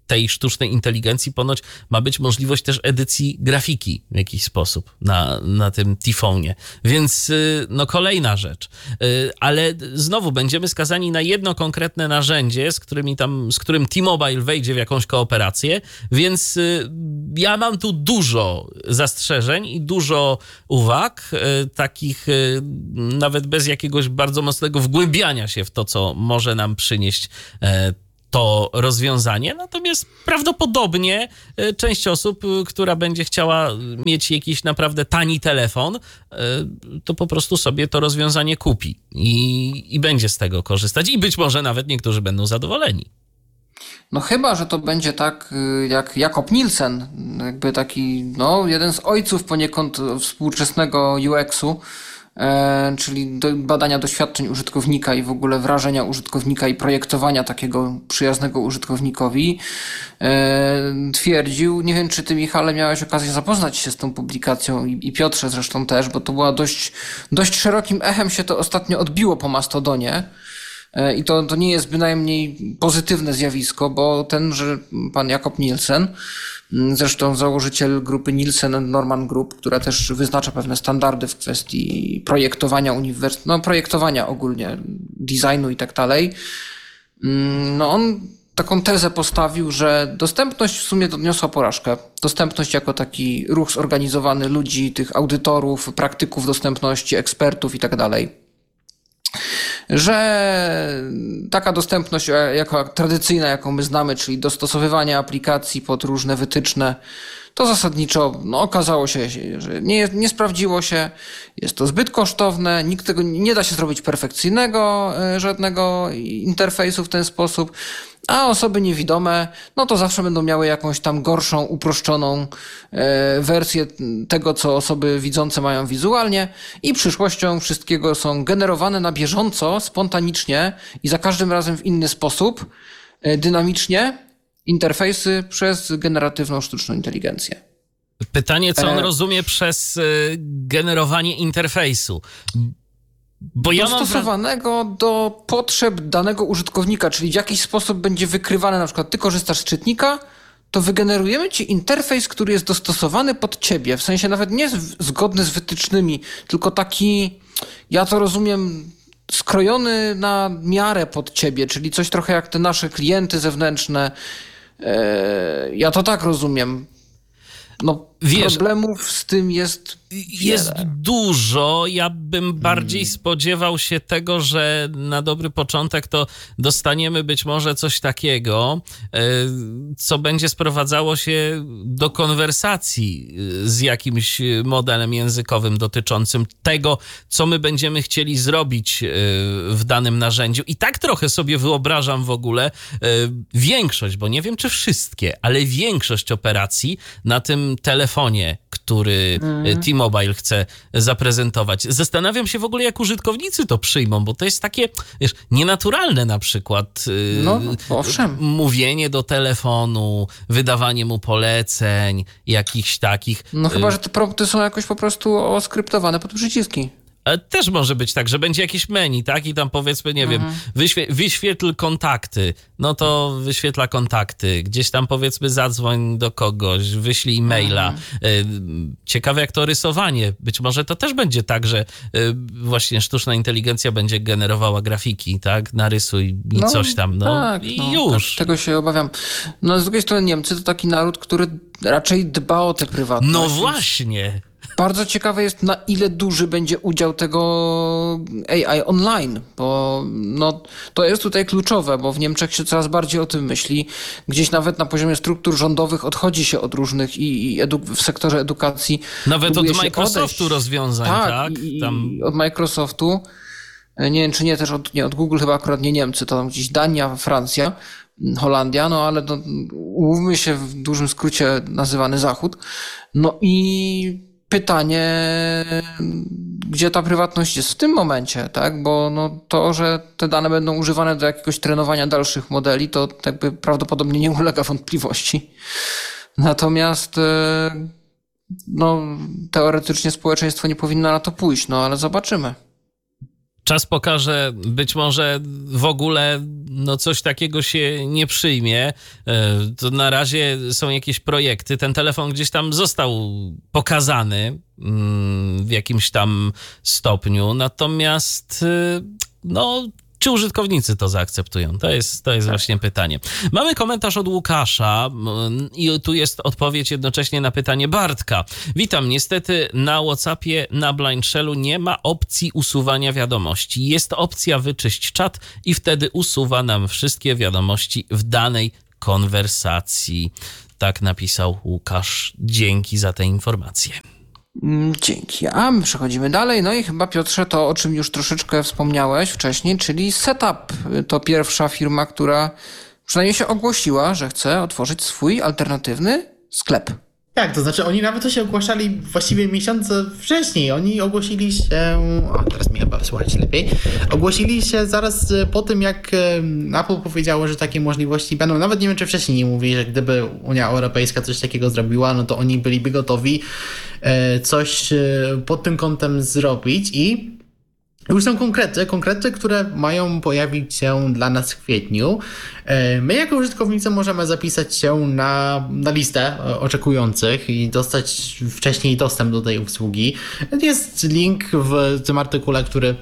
tej sztucznej inteligencji ponoć ma być możliwość też edycji grafiki w jakiś sposób na, na tym Tifonie. Więc no kolejna rzecz. Ale znowu będziemy skazani na jedno konkretne narzędzie, z, którymi tam, z którym T-Mobile wejdzie w jakąś kooperację, więc ja mam tu dużo zastrzeżeń i dużo uwag, takich nawet bez jakiegoś bardzo mocnego wgłębiania się w to, co może nam przynieść to rozwiązanie, natomiast prawdopodobnie część osób, która będzie chciała mieć jakiś naprawdę tani telefon, to po prostu sobie to rozwiązanie kupi i, i będzie z tego korzystać i być może nawet niektórzy będą zadowoleni.
No chyba, że to będzie tak jak Jakob Nielsen, jakby taki, no, jeden z ojców poniekąd współczesnego U X-u, E, czyli do badania doświadczeń użytkownika i w ogóle wrażenia użytkownika i projektowania takiego przyjaznego użytkownikowi, e, twierdził, nie wiem czy ty, Michale, miałeś okazję zapoznać się z tą publikacją i, i Piotrze zresztą też, bo to była dość, dość szerokim echem się to ostatnio odbiło po Mastodonie. I to, to nie jest bynajmniej pozytywne zjawisko, bo tenże pan Jakob Nielsen, zresztą założyciel grupy Nielsen and Norman Group, która też wyznacza pewne standardy w kwestii projektowania uniwersytetu, no projektowania ogólnie, designu i tak dalej, no on taką tezę postawił, że dostępność w sumie odniosła porażkę. Dostępność jako taki ruch zorganizowany ludzi, tych audytorów, praktyków dostępności, ekspertów i tak dalej. Że taka dostępność jako tradycyjna, jaką my znamy, czyli dostosowywanie aplikacji pod różne wytyczne, to zasadniczo no, okazało się, że nie, nie sprawdziło się, jest to zbyt kosztowne, nikt tego nie da się zrobić perfekcyjnego, żadnego interfejsu w ten sposób, a osoby niewidome, no to zawsze będą miały jakąś tam gorszą, uproszczoną e, wersję tego, co osoby widzące mają wizualnie i przyszłością wszystkiego są generowane na bieżąco, spontanicznie i za każdym razem w inny sposób, e, dynamicznie interfejsy przez generatywną sztuczną inteligencję.
Pytanie, co on
e...
rozumie przez y, generowanie interfejsu? Bo ja
dostosowanego mam... do potrzeb danego użytkownika, czyli w jakiś sposób będzie wykrywane, na przykład ty korzystasz z czytnika, to wygenerujemy ci interfejs, który jest dostosowany pod ciebie, w sensie nawet nie zgodny z wytycznymi, tylko taki, ja to rozumiem, skrojony na miarę pod ciebie, czyli coś trochę jak te nasze klienty zewnętrzne. Ja to tak rozumiem. No, Wiesz, problemów z tym jest
Jest wiele. dużo. Ja bym bardziej hmm. spodziewał się tego, że na dobry początek to dostaniemy być może coś takiego, co będzie sprowadzało się do konwersacji z jakimś modelem językowym dotyczącym tego, co my będziemy chcieli zrobić w danym narzędziu. I tak trochę sobie wyobrażam w ogóle większość, bo nie wiem czy wszystkie, ale większość operacji na tym telefonie, który mm. T-Mobile chce zaprezentować. Zastanawiam się w ogóle, jak użytkownicy to przyjmą, bo to jest takie, wiesz, nienaturalne na przykład
no, owszem.
mówienie do telefonu, wydawanie mu poleceń, jakichś takich.
No chyba, że te prompty są jakoś po prostu oskryptowane pod przyciski.
Też może być tak, że będzie jakieś menu, tak? I tam powiedzmy, nie mhm. wiem, wyświe- wyświetl kontakty. No to wyświetla kontakty. Gdzieś tam powiedzmy zadzwoń do kogoś, wyślij maila. Mhm. Ciekawe jak to rysowanie. Być może to też będzie tak, że właśnie sztuczna inteligencja będzie generowała grafiki, tak? Narysuj i no, coś tam. No
tak,
i
no,
już.
Tak, tego się obawiam. No z drugiej strony Niemcy to taki naród, który raczej dba o te prywatność.
No właśnie.
Bardzo ciekawe jest, na ile duży będzie udział tego A I online, bo no, to jest tutaj kluczowe, bo w Niemczech się coraz bardziej o tym myśli. Gdzieś nawet na poziomie struktur rządowych odchodzi się od różnych i, i edu- w sektorze edukacji.
Nawet od Microsoftu rozwiązań, tak?
Tak, i,
Tam...
i od Microsoftu. Nie wiem, czy nie też od, nie, od Google, chyba akurat nie Niemcy, to tam gdzieś Dania, Francja, Holandia, no ale no, umówmy się, w dużym skrócie nazywany Zachód. No i pytanie, gdzie ta prywatność jest w tym momencie, tak? Bo no to, że te dane będą używane do jakiegoś trenowania dalszych modeli, to jakby prawdopodobnie nie ulega wątpliwości. Natomiast no, teoretycznie społeczeństwo nie powinno na to pójść, no ale zobaczymy.
Czas pokaże, być może w ogóle no coś takiego się nie przyjmie. To na razie są jakieś projekty. Ten telefon gdzieś tam został pokazany w jakimś tam stopniu. Natomiast no, czy użytkownicy to zaakceptują? To jest, to jest tak. właśnie pytanie. Mamy komentarz od Łukasza i tu jest odpowiedź jednocześnie na pytanie Bartka. Witam, niestety na WhatsAppie, na Blind Shellu nie ma opcji usuwania wiadomości. Jest opcja wyczyść czat i wtedy usuwa nam wszystkie wiadomości w danej konwersacji. Tak napisał Łukasz. Dzięki za tę informację.
Dzięki. A my przechodzimy dalej. No i chyba, Piotrze, to o czym już troszeczkę wspomniałeś wcześniej, czyli Setup. To pierwsza firma, która przynajmniej się ogłosiła, że chce otworzyć swój alternatywny sklep.
Tak, to znaczy oni nawet to się ogłaszali właściwie miesiące wcześniej. Oni ogłosili się... O, teraz mi chyba słuchać lepiej. Ogłosili się zaraz po tym, jak Apple powiedziało, że takie możliwości będą. Nawet nie wiem, czy wcześniej nie mówili, że gdyby Unia Europejska coś takiego zrobiła, no to oni byliby gotowi coś pod tym kątem zrobić i już są konkrety, konkrety, które mają pojawić się dla nas w kwietniu. My jako użytkownicy możemy zapisać się na, na listę oczekujących i dostać wcześniej dostęp do tej usługi. Jest link w tym artykule, który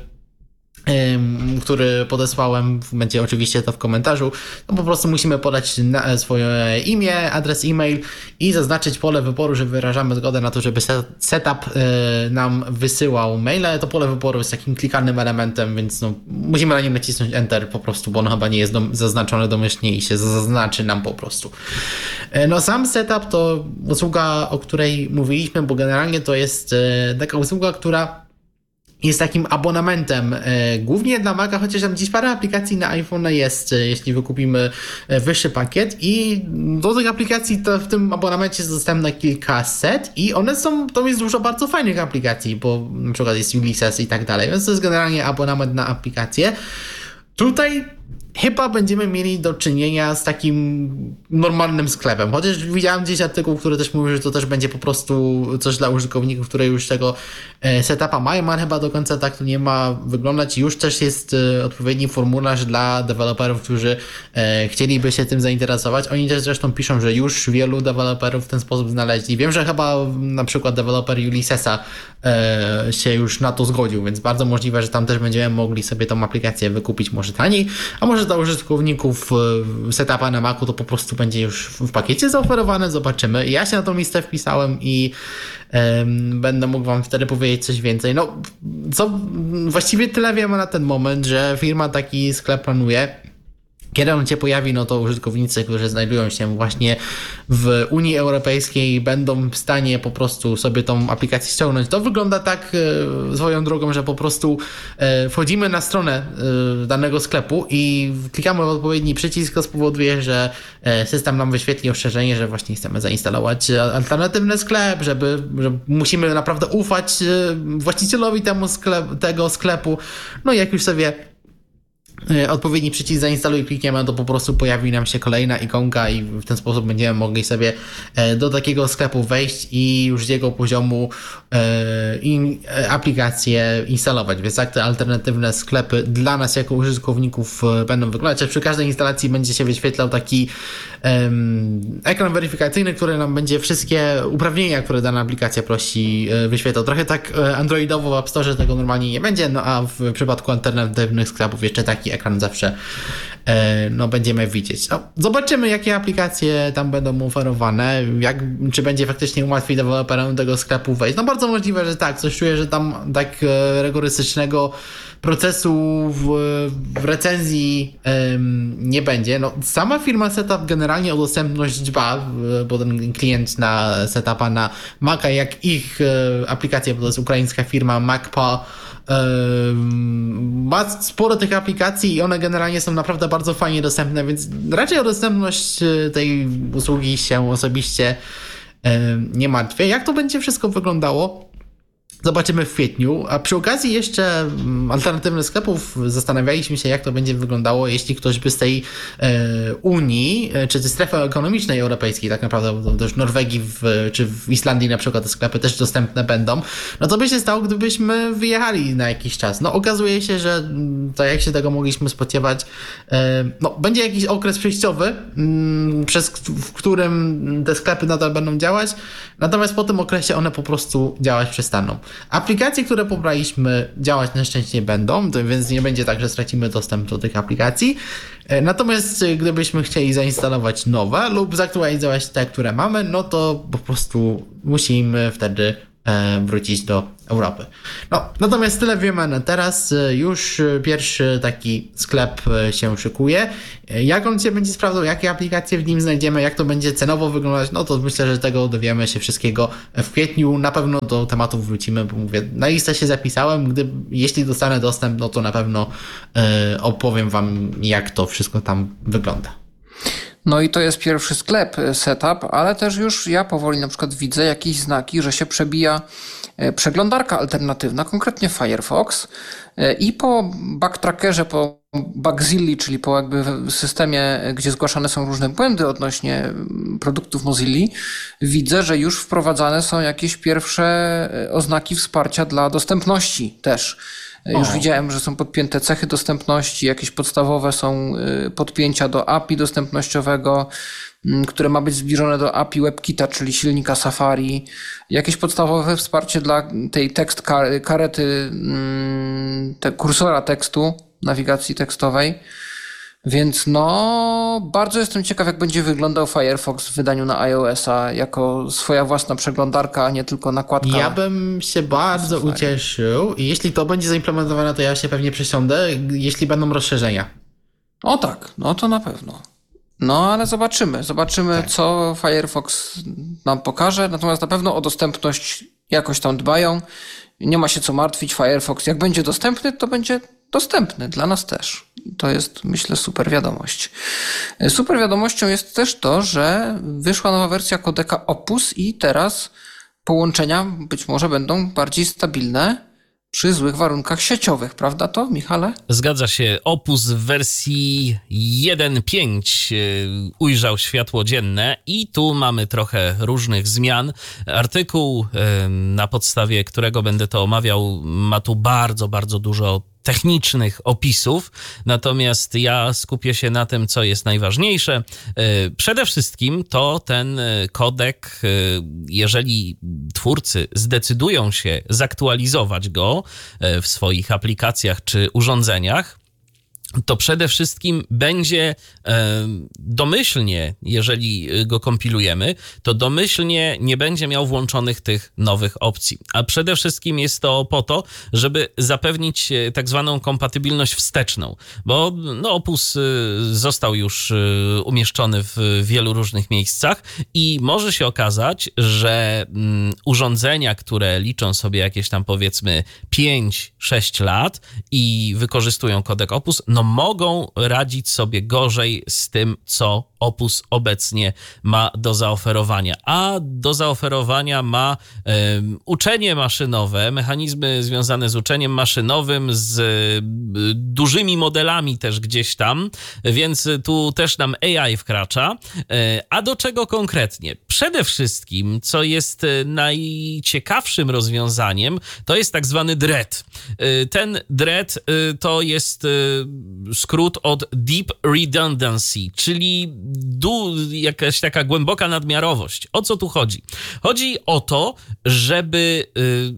który podesłałem, będzie oczywiście to w komentarzu. No po prostu musimy podać na swoje imię, adres e-mail i zaznaczyć pole wyboru, że wyrażamy zgodę na to, żeby setup nam wysyłał maile. To pole wyboru jest takim klikalnym elementem, więc no, musimy na nim nacisnąć Enter po prostu, bo ono chyba nie jest dom- zaznaczone domyślnie i się zaznaczy nam po prostu. No sam setup to usługa, o której mówiliśmy, bo generalnie to jest taka usługa, która jest takim abonamentem e, głównie dla Maca, chociaż tam gdzieś parę aplikacji na iPhone jest, e, jeśli wykupimy e, wyższy pakiet i do tych aplikacji to w tym abonamencie jest dostępne kilkaset i one są, to jest dużo bardzo fajnych aplikacji, bo na przykład jest Ulysses i tak dalej, więc to jest generalnie abonament na aplikacje. Tutaj chyba będziemy mieli do czynienia z takim normalnym sklepem. Chociaż widziałem gdzieś artykuł, który też mówił, że to też będzie po prostu coś dla użytkowników, które już tego setupa mają, ale chyba do końca tak to nie ma wyglądać. Już też jest odpowiedni formularz dla deweloperów, którzy chcieliby się tym zainteresować. Oni też zresztą piszą, że już wielu deweloperów w ten sposób znaleźli. Wiem, że chyba na przykład deweloper Ulyssesa się już na to zgodził, więc bardzo możliwe, że tam też będziemy mogli sobie tą aplikację wykupić może taniej, a może dla użytkowników setupa na Macu to po prostu będzie już w pakiecie zaoferowane, zobaczymy. Ja się na tą listę wpisałem i um, będę mógł wam wtedy powiedzieć coś więcej. No, co właściwie tyle wiemy na ten moment, że firma taki sklep planuje. Kiedy on się pojawi, no to użytkownicy, którzy znajdują się właśnie w Unii Europejskiej, będą w stanie po prostu sobie tą aplikację ściągnąć. To wygląda tak e, swoją drogą, że po prostu e, wchodzimy na stronę e, danego sklepu i klikamy w odpowiedni przycisk, to spowoduje, że e, system nam wyświetli ostrzeżenie, że właśnie chcemy zainstalować alternatywny sklep, żeby, że musimy naprawdę ufać e, właścicielowi temu sklep, tego sklepu. No i jak już sobie odpowiedni przycisk zainstaluj, klikniemy, to po prostu pojawi nam się kolejna ikonka i w ten sposób będziemy mogli sobie do takiego sklepu wejść i już z jego poziomu aplikacje instalować. Więc tak te alternatywne sklepy dla nas jako użytkowników będą wyglądać. Przy każdej instalacji będzie się wyświetlał taki um, ekran weryfikacyjny, który nam będzie wszystkie uprawnienia, które dana aplikacja prosi, wyświetlał. Trochę tak androidowo w App Store tego normalnie nie będzie, no a w przypadku alternatywnych sklepów jeszcze taki ekran zawsze no, będziemy widzieć. No, zobaczymy, jakie aplikacje tam będą oferowane, jak, czy będzie faktycznie łatwiej deweloperom tego sklepu wejść. No bardzo możliwe, że tak. Coś czuję, że tam tak rygorystycznego procesu w, w recenzji um, nie będzie. No, sama firma Setup generalnie o dostępność dba, bo ten klient na Setupa na Maca, jak ich e, aplikacje, bo to jest ukraińska firma MacPa, ma sporo tych aplikacji i one generalnie są naprawdę bardzo fajnie dostępne, więc raczej o dostępność tej usługi się osobiście nie martwię. Jak to będzie wszystko wyglądało? zobaczymy w kwietniu, a przy okazji jeszcze alternatywnych sklepów zastanawialiśmy się, jak to będzie wyglądało, jeśli ktoś by z tej e, Unii, czy ze strefy ekonomicznej europejskiej, tak naprawdę, bo też w Norwegii w, czy w Islandii na przykład te sklepy też dostępne będą, no to by się stało, gdybyśmy wyjechali na jakiś czas. No okazuje się, że tak jak się tego mogliśmy spodziewać, e, no będzie jakiś okres przejściowy, m, przez w którym te sklepy nadal będą działać, natomiast po tym okresie one po prostu działać przestaną. Aplikacje, które pobraliśmy, działać na szczęście nie będą, więc nie będzie tak, że stracimy dostęp do tych aplikacji. Natomiast gdybyśmy chcieli zainstalować nowe lub zaktualizować te, które mamy, no to po prostu musimy wtedy wrócić do Europy. No, natomiast tyle wiemy na teraz. Już pierwszy taki sklep się szykuje. Jak on się będzie sprawdzał, jakie aplikacje w nim znajdziemy, jak to będzie cenowo wyglądać, no to myślę, że tego dowiemy się wszystkiego w kwietniu. Na pewno do tematów wrócimy, bo mówię, na listę się zapisałem. Gdy, jeśli dostanę dostęp, no to na pewno e, opowiem wam, jak to wszystko tam wygląda.
No i to jest pierwszy sklep setup, ale też już ja powoli na przykład widzę jakieś znaki, że się przebija przeglądarka alternatywna, konkretnie Firefox, i po backtrackerze, po Bugzilli, czyli po jakby systemie, gdzie zgłaszane są różne błędy odnośnie produktów Mozilli, widzę, że już wprowadzane są jakieś pierwsze oznaki wsparcia dla dostępności też. Już o. widziałem, że są podpięte cechy dostępności, jakieś podstawowe są podpięcia do A P I dostępnościowego, które ma być zbliżone do A P I WebKita, czyli silnika Safari. Jakieś podstawowe wsparcie dla tej tekst karety, te kursora tekstu, nawigacji tekstowej. Więc no, bardzo jestem ciekaw, jak będzie wyglądał Firefox w wydaniu na iOS-a jako swoja własna przeglądarka, a nie tylko nakładka.
Ja bym się bardzo Safari. ucieszył i jeśli to będzie zaimplementowane, to ja się pewnie przesiądę, jeśli będą rozszerzenia.
O tak, no to na pewno. No ale zobaczymy, zobaczymy tak. co Firefox nam pokaże, natomiast na pewno o dostępność jakoś tam dbają. Nie ma się co martwić, Firefox jak będzie dostępny, to będzie dostępny dla nas też. To jest, myślę, super wiadomość. Super wiadomością jest też to, że wyszła nowa wersja kodeka Opus i teraz połączenia być może będą bardziej stabilne przy złych warunkach sieciowych, prawda to, Michale?
Zgadza się. Opus w wersji jeden kropka pięć ujrzał światło dzienne i tu mamy trochę różnych zmian. Artykuł, na podstawie którego będę to omawiał, ma tu bardzo, bardzo dużo technicznych opisów, natomiast ja skupię się na tym, co jest najważniejsze. Przede wszystkim to ten kodek, jeżeli twórcy zdecydują się zaktualizować go w swoich aplikacjach czy urządzeniach, to przede wszystkim będzie e, domyślnie, jeżeli go kompilujemy, to domyślnie nie będzie miał włączonych tych nowych opcji. A przede wszystkim jest to po to, żeby zapewnić tak zwaną kompatybilność wsteczną, bo no, Opus został już umieszczony w wielu różnych miejscach i może się okazać, że mm, urządzenia, które liczą sobie jakieś tam powiedzmy pięć sześć lat i wykorzystują kodek Opus, no mogą radzić sobie gorzej z tym, co Opus obecnie ma do zaoferowania. A do zaoferowania ma e, uczenie maszynowe, mechanizmy związane z uczeniem maszynowym, z e, dużymi modelami też gdzieś tam, więc tu też nam A I wkracza. E, a do czego konkretnie? Przede wszystkim, co jest najciekawszym rozwiązaniem, to jest tak zwany dread. E, ten dread e, to jest e, skrót od Deep Redundancy, czyli Du, jakaś taka głęboka nadmiarowość. O co tu chodzi? Chodzi o to, żeby y,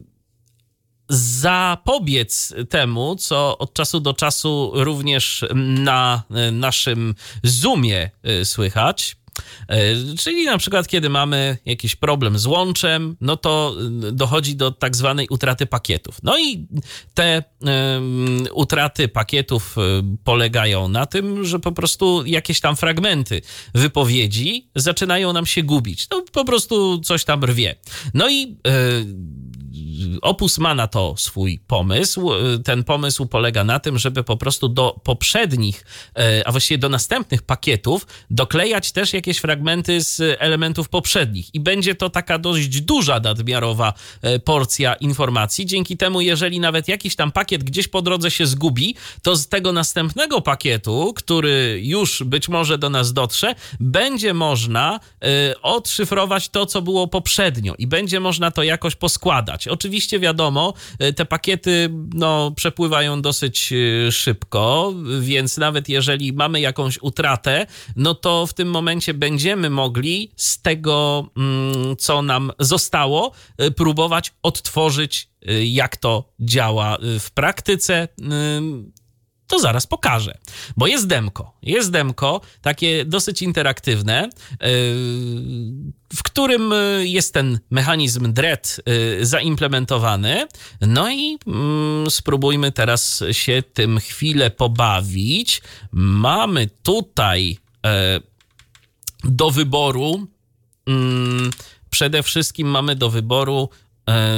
zapobiec temu, co od czasu do czasu również na y, naszym Zoomie y, słychać. Czyli na przykład, kiedy mamy jakiś problem z łączem, no to dochodzi do tak zwanej utraty pakietów. No i te um, utraty pakietów polegają na tym, że po prostu jakieś tam fragmenty wypowiedzi zaczynają nam się gubić. No po prostu coś tam rwie. No i y, Opus ma na to swój pomysł. Ten pomysł polega na tym, żeby po prostu do poprzednich, a właściwie do następnych pakietów doklejać też jakieś fragmenty z elementów poprzednich. I będzie to taka dość duża, nadmiarowa porcja informacji. Dzięki temu, jeżeli nawet jakiś tam pakiet gdzieś po drodze się zgubi, to z tego następnego pakietu, który już być może do nas dotrze, będzie można y, odszyfrować to, co było poprzednio i będzie można to jakoś poskładać. Oczywiście wiadomo, y, te pakiety no, przepływają dosyć y, szybko, więc nawet jeżeli mamy jakąś utratę, no to w tym momencie będziemy mogli z tego, mm, co nam zostało, y, próbować odtworzyć, y, jak to działa y, w praktyce. Y, To zaraz pokażę, bo jest demko. Jest demko, takie dosyć interaktywne, w którym jest ten mechanizm Dread zaimplementowany. No i spróbujmy teraz się tym chwilę pobawić. Mamy tutaj do wyboru, przede wszystkim mamy do wyboru